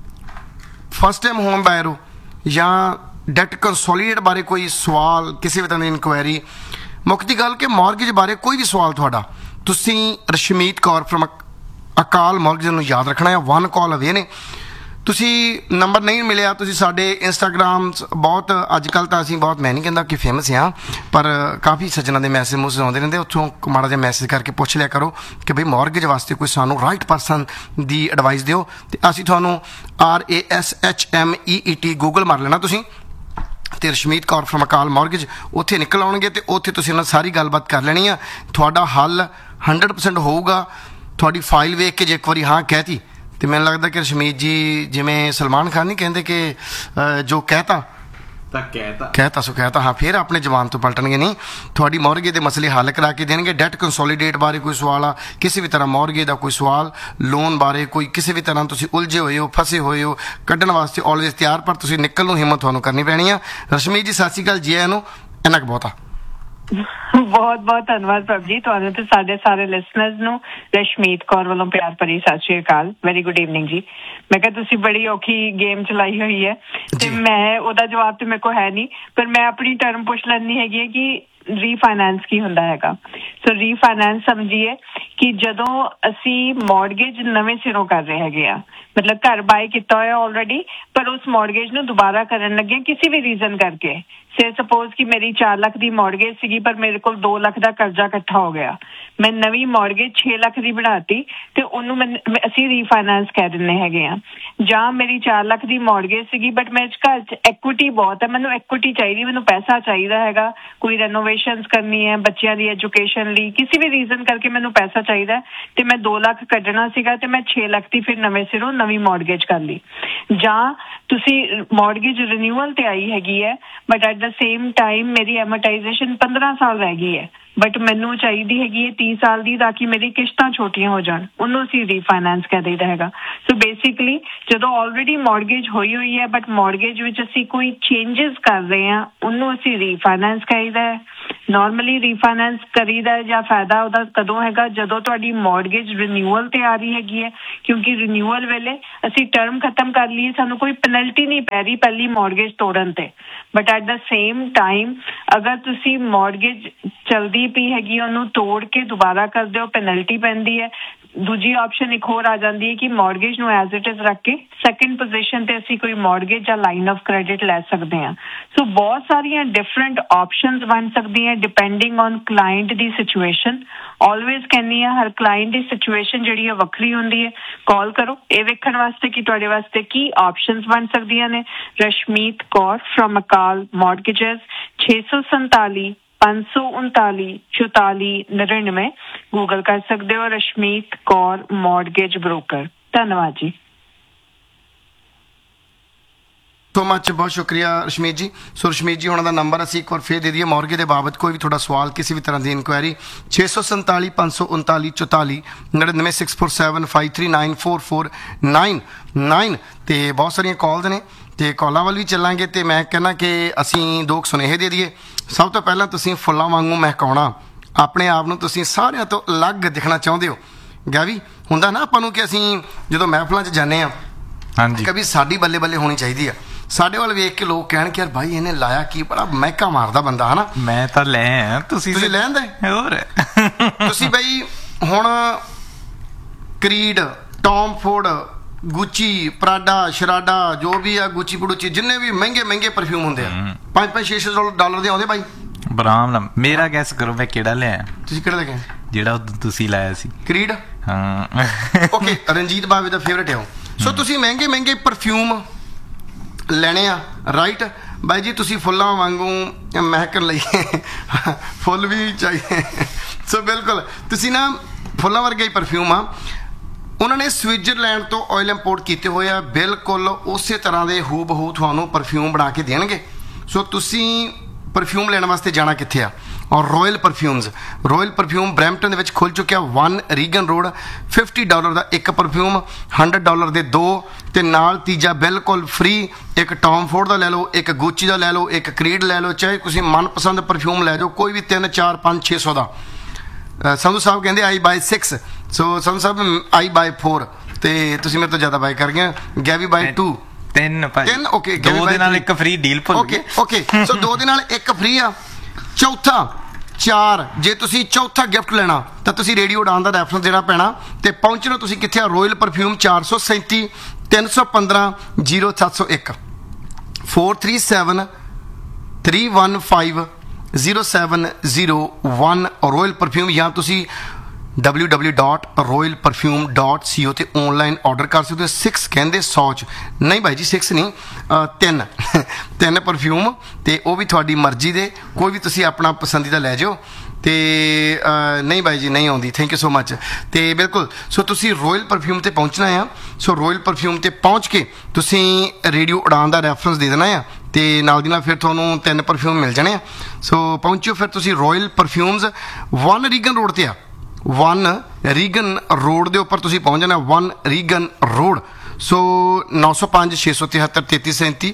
ਫਸਟ ਟਾਈਮ ਹੋਮ ਬਾਇਰ ਹੋ ਜਾਂ ਡੈਟ ਕੰਸੋਲੀਡੇਟ ਬਾਰੇ ਕੋਈ ਸਵਾਲ, ਕਿਸੇ ਵੀ ਤਰ੍ਹਾਂ ਦੀ ਇਨਕੁਆਇਰੀ, ਮੁੱਖ ਦੀ ਗੱਲ ਕਿ ਮੌਰਗੇਜ ਬਾਰੇ ਕੋਈ ਵੀ ਸਵਾਲ ਤੁਹਾਡਾ, ਤੁਸੀਂ ਰਸ਼ਮੀਤ ਕੌਰ ਫਰਮ ਅਕਾਲ ਮੌਰਗੇਜ ਨੂੰ ਯਾਦ ਰੱਖਣਾ ਹੈ। ਵਨ ਕਾਲ ਅਵੇ ਨੇ। ਤੁਸੀਂ ਨੰਬਰ ਨਹੀਂ ਮਿਲਿਆ, ਤੁਸੀਂ ਸਾਡੇ ਇੰਸਟਾਗ੍ਰਾਮ ਬਹੁਤ, ਅੱਜ ਕੱਲ੍ਹ ਤਾਂ ਅਸੀਂ ਬਹੁਤ, ਮੈਂ ਨਹੀਂ ਕਹਿੰਦਾ ਕਿ ਫੇਮਸ ਹਾਂ, ਪਰ ਕਾਫੀ ਸੱਜਣਾਂ ਦੇ ਮੈਸੇਜ ਮੂਸੇਜ ਆਉਂਦੇ ਰਹਿੰਦੇ, ਉੱਥੋਂ ਮਾੜਾ ਜਿਹਾ ਮੈਸੇਜ ਕਰਕੇ ਪੁੱਛ ਲਿਆ ਕਰੋ ਕਿ ਬਈ ਮੌਰਗੇਜ ਵਾਸਤੇ ਕੋਈ ਸਾਨੂੰ ਰਾਈਟ ਪਰਸਨ ਦੀ ਐਡਵਾਈਸ ਦਿਓ, ਅਤੇ ਅਸੀਂ ਤੁਹਾਨੂੰ R A S H M E E T Google ਮਾਰ ਲੈਣਾ ਤੁਸੀਂ, ਅਤੇ ਰਸ਼ਮੀਤ ਕੌਰ ਫਰਮ ਅਕਾਲ ਮੌਰਗੇਜ ਉੱਥੇ ਨਿਕਲ ਆਉਣਗੇ, ਅਤੇ ਉੱਥੇ ਤੁਸੀਂ ਉਹਨਾਂ ਸਾਰੀ ਗੱਲਬਾਤ ਕਰ ਲੈਣੀ ਆ। ਤੁਹਾਡਾ ਹੱਲ ਹੰਡਰਡ ਪਰਸੈਂਟ ਹੋਊਗਾ। ਤੁਹਾਡੀ ਫਾਈਲ ਵੇਖ ਕੇ ਜੇ ਇੱਕ ਵਾਰੀ ਹਾਂ ਕਹਿਤੀ, ਤੇ ਮੈਨੂੰ ਲੱਗਦਾ ਕਿ ਰਸ਼ਮੀਤ ਜੀ ਜਿਵੇਂ ਸਲਮਾਨ ਖਾਨ ਨਹੀਂ ਕਹਿੰਦੇ ਕਿ ਜੋ ਕਹਿਤਾ ਤਾਂ ਕਹਿਤਾ ਕਹਿਤਾ ਸੋ ਕਹਿਤਾ, ਹਾਂ ਫਿਰ ਆਪਣੇ ਜ਼ਬਾਨ ਤੋਂ ਪਲਟਣਗੇ ਨਹੀਂ। ਤੁਹਾਡੀ ਮੌਰਗੇ ਦੇ ਮਸਲੇ ਹੱਲ ਕਰਾ ਕੇ ਦੇਣਗੇ। ਡੈਟ ਕੰਸੋਲੀਡੇਟ ਬਾਰੇ ਕੋਈ ਸਵਾਲ ਆ, ਕਿਸੇ ਵੀ ਤਰ੍ਹਾਂ ਮੌਰਗੇ ਦਾ ਕੋਈ ਸਵਾਲ, ਲੋਨ ਬਾਰੇ ਕੋਈ ਕਿਸੇ ਵੀ ਤਰ੍ਹਾਂ ਤੁਸੀਂ ਉਲਝੇ ਹੋਏ ਹੋ, ਫਸੇ ਹੋਏ ਹੋ, ਕੱਢਣ ਵਾਸਤੇ ਆਲਵੇਜ਼ ਤਿਆਰ, ਪਰ ਤੁਸੀਂ ਨਿਕਲ ਨੂੰ ਹਿੰਮਤ ਤੁਹਾਨੂੰ ਕਰਨੀ ਪੈਣੀ ਆ। ਰਸ਼ਮੀਤ ਜੀ ਸਤਿ ਸ਼੍ਰੀ ਅਕਾਲ ਜੀ, ਆਇਆਂ ਨੂੰ। ਇੰਨਾ ਕੁ ਬਹੁਤ ਆ। ਬਹੁਤ ਬਹੁਤ ਧੰਨਵਾਦ ਪ੍ਰਭ ਜੀ, ਤੁਹਾਨੂੰ ਤੇ ਸਾਡੇ ਸਾਰੇ ਲਿਸਨਰਸ ਨੂੰ ਰਸ਼ਮੀਤ ਕੌਰ ਵੱਲੋਂ ਪਿਆਰ ਭਰੀ ਸਤਿ ਸ਼੍ਰੀ ਅਕਾਲ। ਵੈਰੀ ਗੁੱਡ ਈਵਨਿੰਗ ਜੀ। ਮੈਂ ਕਿਹਾ ਤੁਸੀਂ ਬੜੀ ਔਖੀ ਗੇਮ ਚਲਾਈ ਹੋਈ ਹੈ, ਤੇ ਮੈਂ ਉਹਦਾ ਜਵਾਬ ਤੇ ਮੇਰੇ ਕੋਲ ਹੈ ਨਹੀਂ, ਪਰ ਮੈਂ ਆਪਣੀ ਟਰਮ ਪੁੱਛ ਲੈਂਦੀ ਹੈਗੀ ਹੈ ਕਿ ਰੀਫਾਈਨੈਂਸ ਕੀ ਹੁੰਦਾ ਹੈਗਾ। ਸੋ ਰੀਫਾਈਨੈਂਸ ਸਮਝੀਏ ਕਿ ਜਦੋਂ ਅਸੀਂ ਮੌਰਗੇਜ ਨਵੇਂ ਸਿਰੋਂ ਕਰ ਰਹੇ ਹੈਗੇ ਆ, ਮਤਲਬ ਘਰ ਬਾਏ ਕੀਤਾ ਹੋਇਆ ਆਲਰੇਡੀ, ਪਰ ਉਸ ਮੌਰਗੇਜ ਨੂੰ ਦੁਬਾਰਾ ਕਰਨ ਲੱਗੇ ਕਿਸੇ ਵੀ ਰੀਜ਼ਨ ਕਰਕੇ। ਸੇ ਸਪੋਜ਼ ਕਿ ਮੇਰੀ ਚਾਰ ਲੱਖ ਦੀ ਮੌਰਗੇਜ ਸੀਗੀ ਪਰ ਮੇਰੇ ਕੋਲ ਦੋ ਲੱਖ ਦਾ ਕਰਜ਼ਾ ਇਕੱਠਾ ਹੋ ਗਿਆ, ਮੈਂ ਨਵੀਂ ਮੌਰਗੇਜ ਛੇ ਲੱਖ ਦੀ ਬਣਾਤੀ ਤੇ ਉਹਨੂੰ ਮੈਂ ਅਸੀਂ ਰੀਫਾਈਨੈਂਸ ਕਹਿ ਦਿੰਦੇ ਹੈਗੇ ਆ। ਜਾਂ ਮੇਰੀ ਚਾਰ ਲੱਖ ਦੀ ਮੌਰਗੇਜ ਸੀਗੀ ਬਟ ਮੇਰੇ ਘਰ 'ਚ ਐਕੁਇਟੀ ਬਹੁਤ ਹੈ, ਮੈਨੂੰ ਐਕੁਇਟੀ ਚਾਹੀਦੀ, ਮੈਨੂੰ ਪੈਸਾ ਚਾਹੀਦਾ ਹੈਗਾ, ਕੋਈ ਰੈਨੋਵੇਸ਼ਨਸ ਕਰਨੀ ਹੈ ਬੱਚਿਆਂ ਦੀ ਐਜੂਕੇਸ਼ਨ ਲਈ, ਕਿਸੇ ਵੀ ਰੀਜ਼ਨ ਕਰਕੇ ਮੈਨੂੰ ਪੈਸਾ ਚਾਹੀਦਾ ਤੇ ਮੈਂ ਦੋ ਲੱਖ ਕੱਢਣਾ ਸੀਗਾ ਤੇ ਮੈਂ ਛੇ ਲੱਖ ਦੀ ਫਿਰ ਨਵੇਂ ਸਿਰੋਂ ਨਵੀਂ ਮੌਰਗੇਜ ਕਰ ਲਈ। ਜਾਂ ਤੁਸੀਂ ਮੌਰਗੇਜ ਰਿਨਿਊਅਲ ਤੇ ਆਈ ਹੈਗੀ ਹੈ but at the same time ਮੇਰੀ ਐਮੋਰਟਾਈਜੇਸ਼ਨ ਪੰਦਰਾਂ ਸਾਲ ਰਹਿ ਗਈ ਹੈ ਬਟ ਮੈਨੂੰ ਚਾਹੀਦੀ ਹੈਗੀ ਹੈ ਤੀਹ ਸਾਲ ਦੀ ਤਾਂ ਕਿ ਮੇਰੀ ਕਿਸ਼ਤਾਂ ਛੋਟੀਆਂ ਹੋ ਜਾਣ, ਉਹਨੂੰ ਅਸੀਂ ਰੀਫਾਈਨੈਂਸ ਕਹਿ ਦਈਦਾ ਹੈਗਾ। ਸੋ ਬੇਸਿਕਲੀ ਜਦੋਂ ਆਲਰੇਡੀ ਮੌਰਗੇਜ ਹੋਈ ਹੋਈ ਹੈ ਬਟ ਮੌਰਗੇਜ ਵਿੱਚ ਅਸੀਂ ਕੋਈ ਚੇਂਜਸ ਕਰ ਰਹੇ ਹਾਂ ਉਹਨੂੰ ਅਸੀਂ ਰੀਫਾਈਨੈਂਸ ਕਹੀਦਾ ਹੈ। ਨਾਰਮਲੀ ਰੀਫਾਈਨੈਂਸ ਕਰੀਦਾ ਜਾਂ ਫਾਇਦਾ ਉਹਦਾ ਕਦੋਂ ਹੈਗਾ ਜਦੋਂ ਤੁਹਾਡੀ ਮੌਰਗੇਜ ਰਿਨਿਊਅਲ ਤੇ ਆ ਰਹੀ ਹੈਗੀ ਹੈ, ਕਿਉਂਕਿ ਰਿਨਿਊਅਲ ਵੇਲੇ ਅਸੀਂ ਟਰਮ ਖਤਮ ਕਰ ਲਈਏ ਸਾਨੂੰ ਕੋਈ ਪੈਨਲਟੀ ਨਹੀਂ ਪੈ ਰਹੀ ਪਹਿਲੀ ਮੌਰਗੇਜ ਤੋੜਨ ਤੇ, but at the same time ਅਗਰ ਤੁਸੀਂ ਮੌਰਗੇਜ ਚਲਦੀ ਪਈ ਹੈਗੀ ਉਹਨੂੰ ਤੋੜ ਕੇ ਦੁਬਾਰਾ ਕਰਦੇ ਹੋ ਪੈਨਲਟੀ ਪੈਂਦੀ ਹੈ। ਦੂਜੀ ਆਪਸ਼ਨ ਇੱਕ ਹੋਰ ਆ ਜਾਂਦੀ ਹੈ ਕਿ ਮੌਰਗੇਜ ਨੂੰ ਐਜ਼ ਇਟ ਇਜ਼ ਰੱਖ ਕੇ ਸੈਕਿੰਡ ਪੋਜੀਸ਼ਨ ਤੇ ਅਸੀਂ ਕੋਈ ਮੌਰਗੇਜ ਜਾਂ ਲਾਈਨ ਆਫ ਕ੍ਰੈਡਿਟ ਲੈ ਸਕਦੇ ਹਾਂ। ਸੋ ਬਹੁਤ ਸਾਰੀਆਂ ਡਿਫਰੈਂਟ ਆਪਸ਼ਨਸ ਬਣ ਸਕਦੀਆਂ depending on client the situation. Always ਕਹਿੰਦੀ ਹਾਂ ਹਰ ਕਲਾਇੰਟ ਦੀ ਸਿਚੁਏਸ਼ਨ ਜਿਹੜੀ ਹੈ ਵੱਖਰੀ ਹੁੰਦੀ ਹੈ। ਕਾਲ ਕਰੋ ਇਹ ਵੇਖਣ ਵਾਸਤੇ ਕਿ ਤੁਹਾਡੇ ਵਾਸਤੇ ਕੀ ਆਪਸ਼ਨਸ ਬਣ ਸਕਦੀਆਂ ਨੇ। ਰਸ਼ਮੀਤ ਕੌਰ ਫਰੋਮ ਅਕਾਲ ਮੌਰਗੇਜਸ ਛੇ ਸੌ ਸੰਤਾਲੀ ਪੰਜ ਸੌ ਉਨਤਾਲੀ ਚੁਤਾਲੀ ਨੜਿਨਵੇਂ ਗੂਗਲ ਕਰ ਸਕਦੇ ਹੋ। Rashmeet Kaur mortgage broker. ਧੰਨਵਾਦ ਜੀ। ਸੋ ਮਚ, ਬਹੁਤ ਸ਼ੁਕਰੀਆ ਰਸ਼ਮੀਤ ਜੀ। ਸੋ ਰਸ਼ਮੀਤ ਜੀ ਉਹਨਾਂ ਦਾ ਨੰਬਰ ਅਸੀਂ ਇੱਕ ਵਾਰ ਫੇਰ ਦੇ ਦਈਏ ਮੌਰਗੇਜ ਦੇ ਬਾਬਤ ਕੋਈ ਵੀ ਤੁਹਾਡਾ ਸਵਾਲ ਕਿਸੇ ਵੀ ਤਰ੍ਹਾਂ ਦੀ ਇਨਕੁਆਇਰੀ ਛੇ ਸੌ ਸੰਤਾਲੀ ਪੰਜ ਸੌ ਉਨਤਾਲੀ ਚੁਤਾਲੀ ਨੜਿਨਵੇਂ six four seven five three nine four four nine nine. ਅਤੇ ਬਹੁਤ ਸਾਰੀਆਂ ਕਾਲਸ ਨੇ ਅਤੇ ਕਾਲਾਂ ਵੱਲ ਵੀ ਚੱਲਾਂਗੇ ਅਤੇ ਮੈਂ ਕਹਿੰਦਾ ਕਿ ਅਸੀਂ ਦੋ ਸੁਨੇਹੇ ਦੇ ਦਈਏ। ਸਭ ਤੋਂ ਪਹਿਲਾਂ ਤੁਸੀਂ ਫੁੱਲਾਂ ਵਾਂਗੂ ਮਹਿਕਾਉਣਾ ਆਪਣੇ ਆਪ ਨੂੰ, ਤੁਸੀਂ ਸਾਰਿਆਂ ਤੋਂ ਅਲੱਗ ਦਿਖਣਾ ਚਾਹੁੰਦੇ ਹੋ। ਗੈਵੀ ਹੁੰਦਾ ਨਾ ਆਪਾਂ ਨੂੰ ਕਿ ਅਸੀਂ ਜਦੋਂ ਮਹਿਫਲਾਂ 'ਚ ਜਾਂਦੇ ਹਾਂ ਹਾਂਜੀ ਕभी ਸਾਡੀ ਬੱਲੇ ਬੱਲੇ ਹੋਣੀ ਚਾਹੀਦੀ ਆ। ਸਾਡੇ ਵੱਲ ਵੇਖ ਕੇ ਲੋਕ ਕਹਿਣ ਕਿ ਯਾਰ ਭਾਈ ਇਹਨੇ ਲਾਇਆ ਕੀ, ਬੜਾ ਮਹਿਕਾ ਮਾਰਦਾ ਬੰਦਾ ਹੈ ਨਾ। ਮੈਂ ਤਾਂ ਲੈ ਆ, ਤੁਸੀਂ ਤੁਸੀਂ ਲੈ ਆਂਦੇ ਹੋਰ ਤੁਸੀਂ ਬਈ ਹੁਣ ਕਰੀਡ, ਟੌਮ ਫੋਰਡ, ਗੁੱਚੀ, ਪਰਾਡਾ, ਸ਼ਰਾਡਾ ਜੋ ਵੀ ਆ, ਗੁੱਚੀ ਪੜੂਚੀ ਜਿੰਨੇ ਵੀ ਮਹਿੰਗੇ ਮਹਿੰਗੇ ਪਰਫਿਊਮ ਹੁੰਦੇ ਆ ਪੰਜ ਪੰਜ ਛੇ ਛੇ ਡਾਲਰ ਦੇ ਆਉਂਦੇ ਭਾਈ। ਬਰਾਮ ਨਾਲ ਮੇਰਾ ਗੈਸ ਕਰੋ ਮੈਂ ਕਿਹੜਾ ਲਿਆ। ਤੁਸੀਂ ਕਿਹੜਾ ਲੈ ਕੇ ਆਏ? ਜਿਹੜਾ ਤੁਸੀਂ ਲਾਇਆ ਸੀ ਕਰੀਡ। ਹਾਂ ਓਕੇ, ਰਣਜੀਤ ਬਾਵੇ ਦਾ ਫੇਵਰੇਟ ਹੈ ਉਹ। ਸੋ ਤੁਸੀਂ ਮਹਿੰਗੇ ਮਹਿੰਗੇ ਪਰਫਿਊਮ ਲੈਣੇ ਆ ਰਾਈਟ ਬਾਈ ਜੀ। ਤੁਸੀਂ ਫੁੱਲਾਂ ਵਾਂਗੂ ਮਹਿਕਣ ਲਈ ਫੁੱਲ ਵੀ ਚਾਹੀਦੇ। ਸੋ ਬਿਲਕੁਲ ਤੁਸੀਂ ਨਾ ਫੁੱਲਾਂ ਵਰਗੇ ਹੀ ਪਰਫਿਊਮ ਆ। ਉਹਨਾਂ ਨੇ ਸਵਿਟਜ਼ਰਲੈਂਡ ਤੋਂ ਆਇਲ ਇੰਪੋਰਟ ਕੀਤੇ ਹੋਏ ਆ, ਬਿਲਕੁਲ ਉਸੇ ਤਰ੍ਹਾਂ ਦੇ ਹੂ ਬਹੂ ਤੁਹਾਨੂੰ ਪਰਫਿਊਮ ਬਣਾ ਕੇ ਦੇਣਗੇ। ਸੋ ਤੁਸੀਂ ਪਰਫਿਊਮ ਲੈਣ ਵਾਸਤੇ ਜਾਣਾ ਕਿੱਥੇ ਆ? ਔਰ royal perfumes royal perfume Brampton ਦੇ ਵਿੱਚ ਖੁੱਲ੍ਹ ਚੁੱਕਿਆ। One Reagan road fifty dollar ਦਾ ਇੱਕ ਪਰਫਿਊਮ, ਹੰਡਰਡ ਡਾਲਰ ਦੇ ਦੋ ਅਤੇ ਨਾਲ ਤੀਜਾ ਬਿਲਕੁਲ ਫ੍ਰੀ। ਇੱਕ ਟੌਮ ਫੋਰਡ ਦਾ ਲੈ ਲਓ, ਇੱਕ ਗੁੱਚੀ ਦਾ ਲੈ ਲਓ, ਇੱਕ ਕਰੀਡ ਲੈ ਲਓ, ਚਾਹੇ ਤੁਸੀਂ ਮਨਪਸੰਦ ਪਰਫਿਊਮ ਲੈ ਜਾਓ ਕੋਈ ਵੀ, ਤਿੰਨ ਚਾਰ ਪੰਜ ਛੇ ਸੌ ਦਾ। ਸੰਧੂ ਸਾਹਿਬ ਕਹਿੰਦੇ ਆਈ ਬਾਈ ਸਿਕਸ, ਸੋ ਸੰਧੂ ਸਾਹਿਬ ਆਈ ਬਾਈ ਫੋਰ ਅਤੇ ਤੁਸੀਂ ਮੇਰੇ ਤੋਂ ਜ਼ਿਆਦਾ ਬਾਈ ਕਰ ਗਏ। ਗੈਵੀ ਬਾਈ ਟੂ, ਤਿੰਨ ਤਿੰਨ ਓਕੇ, ਦੋ ਦੇ ਨਾਲ ਇੱਕ ਫ੍ਰੀ ਡੀਲ ਭੁੱਲ ਓਕੇ ਓਕੇ। ਸੋ ਦੋ ਦੇ ਨਾਲ ਇੱਕ ਫ੍ਰੀ ਆ। ਚੌਥਾ ਚਾਰ, ਜੇ ਤੁਸੀਂ ਚੌਥਾ ਗਿਫਟ ਲੈਣਾ ਤਾਂ ਤੁਸੀਂ ਰੇਡੀਓ ਉਡਾਨ ਦਾ ਰੈਫਰੈਂਸ ਦੇਣਾ ਪੈਣਾ ਅਤੇ ਪਹੁੰਚਣਾ ਤੁਸੀਂ ਕਿੱਥੇ ਆ? ਰੋਇਲ ਪਰਫਿਊਮ ਚਾਰ ਸੌ ਸੈਂਤੀ ਤਿੰਨ ਸੌ ਪੰਦਰਾਂ ਜੀਰੋ ਸੱਤ ਸੌ ਇੱਕ four three seven three one five zero seven zero one royal perfume. ਜਾਂ ਤੁਸੀਂ W W dot royal perfume dot ਸੀ ਓ 'ਤੇ ਔਨਲਾਈਨ ਔਡਰ ਕਰ ਸਕਦੇ ਹੋ। ਸਿਕਸ ਕਹਿੰਦੇ ਸੌ 'ਚ ਨਹੀਂ ਭਾਈ ਜੀ, ਸਿਕਸ ਨਹੀਂ, ਤਿੰਨ ਤਿੰਨ ਪਰਫਿਊਮ ਅਤੇ ਉਹ ਵੀ ਤੁਹਾਡੀ ਮਰਜ਼ੀ ਦੇ, ਕੋਈ ਵੀ ਤੁਸੀਂ ਆਪਣਾ ਪਸੰਦੀਦਾ ਲੈ ਜਾਓ। ਅਤੇ ਨਹੀਂ ਬਾਈ ਜੀ ਨਹੀਂ ਆਉਂਦੀ, ਥੈਂਕ ਯੂ ਸੋ ਮਚ। ਅਤੇ ਬਿਲਕੁਲ ਸੋ ਤੁਸੀਂ ਰੋਇਲ ਪਰਫਿਊਮ 'ਤੇ ਪਹੁੰਚਣਾ ਆ। ਸੋ ਰੋਇਲ ਪਰਫਿਊਮ 'ਤੇ ਪਹੁੰਚ ਕੇ ਤੁਸੀਂ ਰੇਡੀਓ ਉਡਾਨ ਦਾ ਰੈਫਰੈਂਸ ਦੇ ਦੇਣਾ ਆ ਅਤੇ ਨਾਲ ਦੀ ਨਾਲ ਫਿਰ ਤੁਹਾਨੂੰ ਤਿੰਨ ਪਰਫਿਊਮ ਮਿਲ ਜਾਣੇ ਆ। ਸੋ ਪਹੁੰਚੋ ਫਿਰ ਤੁਸੀਂ royal perfumes one Reagan road 'ਤੇ ਆ। ਵਨ ਰੀਗਨ ਰੋਡ ਦੇ ਉੱਪਰ ਤੁਸੀਂ ਪਹੁੰਚ ਜਾਣਾ, ਵਨ ਰੀਗਨ ਰੋਡ। ਸੋ ਨੌ ਸੌ ਪੰਜ ਛੇ ਸੌ ਤਿਹੱਤਰ ਤੇਤੀ ਸੈਂਤੀ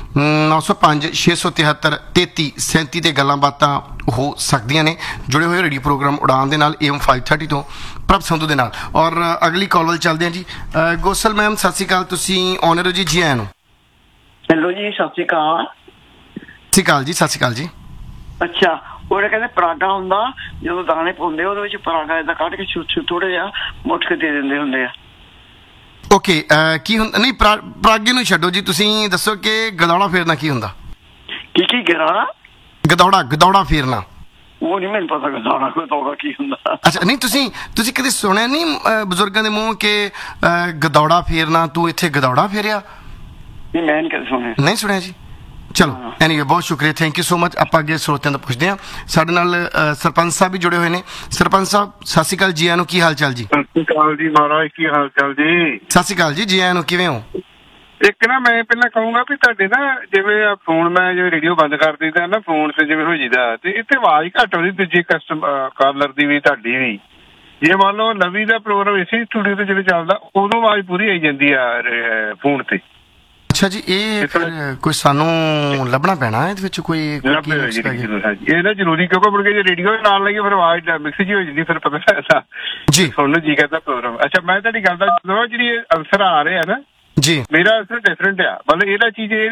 ਨੌ ਸੌ ਪੰਜ ਛੇ ਸੌ ਤਿਹੱਤਰ ਤੇਤੀ ਸੈਂਤੀ 'ਤੇ ਗੱਲਾਂ ਬਾਤਾਂ ਹੋ ਸਕਦੀਆਂ ਨੇ। ਜੁੜੇ ਹੋਏ ਰੇਡੀਓ ਪ੍ਰੋਗਰਾਮ ਉਡਾਨ ਦੇ ਨਾਲ ਏ ਐਮ ਫਾਈਵ ਥਰਟੀ ਤੋਂ ਪ੍ਰਭ ਸੰਧੂ ਦੇ ਨਾਲ। ਔਰ ਅਗਲੀ ਕਾਲ ਵੱਲ ਚੱਲਦੇ ਹਾਂ ਜੀ। ਗੋਸਲ ਮੈਮ ਸਤਿ ਸ਼੍ਰੀ ਅਕਾਲ, ਤੁਸੀਂ ਆਨਰ ਹੋ ਜੀ, ਜੀ ਆਇਆਂ ਨੂੰ। ਹੈਲੋ ਜੀ, ਸਤਿ ਸ਼੍ਰੀ ਅਕਾਲ। ਸਤਿ ਸ਼੍ਰੀ ਅਕਾਲ ਜੀ, ਸਤਿ ਸ਼੍ਰੀ ਅਕਾਲ ਜੀ। ਅੱਛਾ, ਉਹਨੇ ਕਹਿੰਦੇ ਪਰਾਗਾ ਹੁੰਦਾ, ਜਦੋਂ ਦਾਣੇ ਪਾਉਂਦੇ ਉਹਦੇ ਵਿੱਚ ਪਰਾਗਾ ਏਦਾਂ ਕੱਢ ਕੇ ਛੋਟੇ ਥੋੜੇ ਜਿਹਾ ਮੁੱਠ ਕੇ ਦੇ ਦਿੰਦੇ ਹੁੰਦੇ ਆ। ਓਕੇ, ਕੀ ਹੁੰਦਾ? ਨਹੀਂ, ਪਰਾਗੇ ਨੂੰ ਛੱਡੋ ਜੀ, ਤੁਸੀਂ ਦੱਸੋ ਕਿ ਗਦੌੜਾ ਫੇਰਨਾ ਕੀ ਹੁੰਦਾ? ਕੀ ਕੀ ਗਿਰਾਣਾ? ਗਦੌੜਾ ਗਦੌੜਾ ਫੇਰਨਾ ਉਹ ਨਹੀਂ ਮੈਨੂੰ ਪਤਾ ਗਦੌੜਾ ਗਦੌੜਾ ਕੀ ਹੁੰਦਾ। ਅੱਛਾ, ਨਹੀਂ ਤੁਸੀਂ ਤੁਸੀਂ ਕਦੇ ਸੁਣਿਆ ਨਹੀਂ ਬਜ਼ੁਰਗਾਂ ਦੇ ਮੂੰਹ ਕਿ ਗਦੌੜਾ ਫੇਰਨਾ, ਤੂੰ ਇੱਥੇ ਗਦੌੜਾ ਫੇਰਿਆ? ਨਹੀਂ, ਮੈਂ ਨਹੀਂ ਕਦੇ ਸੁਣਿਆ। ਨਹੀਂ ਸੁਣਿਆ ਜੀ? ਚਲੋ, ਐਨੀਵੇ ਬਹੁਤ ਸ਼ੁਕਰੀਆ, ਥੈਂਕ ਯੂ ਸੋ ਮਚ। ਆਪਾਂ ਅੱਗੇ ਸਰੋਤਿਆਂ ਤੋਂ ਪੁੱਛਦੇ ਹਾਂ। ਸਾਡੇ ਨਾਲ ਸਰਪੰਚ ਸਾਹਿਬ ਵੀ ਜੁੜੇ ਹੋਏ ਨੇ। ਸਰਪੰਚ ਸਾਹਿਬ ਸਤਿ ਸ਼੍ਰੀ ਅਕਾਲ, ਜੀ ਆਇਆਂ ਨੂੰ। ਕੀ ਹਾਲ ਚਾਲ ਜੀ? ਸਤਿ ਸ਼੍ਰੀ ਅਕਾਲ ਜੀ ਮਹਾਰਾਜ, ਕੀ ਹਾਲ ਚਾਲ ਜੀ? ਸਤਿ ਸ਼੍ਰੀ ਅਕਾਲ ਜੀ, ਜੀ ਆਇਆਂ ਨੂੰ। ਕਿਵੇਂ ਹੋ? ਇੱਕ ਨਾ ਮੈਂ ਪਹਿਲਾਂ ਕਹੂੰਗਾ ਵੀ ਤੁਹਾਡੇ ਨਾ ਜਿਵੇਂ ਫੋਨ ਮੈਂ ਜਿਵੇਂ ਰੇਡੀਓ ਬੰਦ ਕਰ ਦਿੱਤਾ ਨਾ, ਫੋਨ ਤੇ ਜਿਵੇਂ ਹੋ ਜਾਂਦਾ ਤੇ ਇੱਥੇ ਆਵਾਜ਼ ਘੱਟ ਆਉਂਦੀ ਦੂਜੇ ਕਸਟਮਰ ਕਾਲਰ ਦੀ ਵੀ ਤੁਹਾਡੀ ਵੀ। ਜੇ ਮੰਨ ਲਓ ਨਵੀਂ ਦਾ ਪ੍ਰੋਗਰਾਮ ਇਸੇ ਸਟੂਡੀਓ ਤੇ ਜਦੋਂ ਚੱਲਦਾ ਉਦੋਂ ਆਵਾਜ਼ ਪੂਰੀ ਆਈ ਜਾਂਦੀ ਆ ਫੋਨ ਤੇ। ਅੱਛਾ ਜੀ, ਇਹ ਫਿਰ ਕੋਈ ਸਾਨੂੰ ਲੱਭਣਾ ਪੈਣਾ ਇਹਦੇ ਵਿੱਚ ਕੋਈ? ਇਹ ਨਾ ਜ਼ਰੂਰੀ, ਕਿਉਂਕਿ ਮੁੜ ਕੇ ਜੇ ਰੇਡੀਓ ਨਾਲ ਲੱਗੇ ਫਿਰ ਆਵਾਜ਼ ਮਿਕਸ ਜੀ ਹੋ ਜਾਂਦੀ, ਫਿਰ ਪਤਾ ਲੱਗਦਾ ਜੀ ਤੁਹਾਨੂੰ ਜੀ ਕਰਦਾ ਪ੍ਰੋਗਰਾਮ। ਅੱਛਾ, ਮੈਂ ਤੁਹਾਡੀ ਗੱਲ ਦਾ ਜਿਹੜੀ ਅਨਸਰ ਆ ਰਿਹਾ ਨਾ ਜੀ, ਮੇਰਾ ਅਨਸਰ ਡਿਫਰੈਂਟ ਆ। ਮਤਲਬ ਇਹਦਾ ਚੀਜ਼ ਇਹ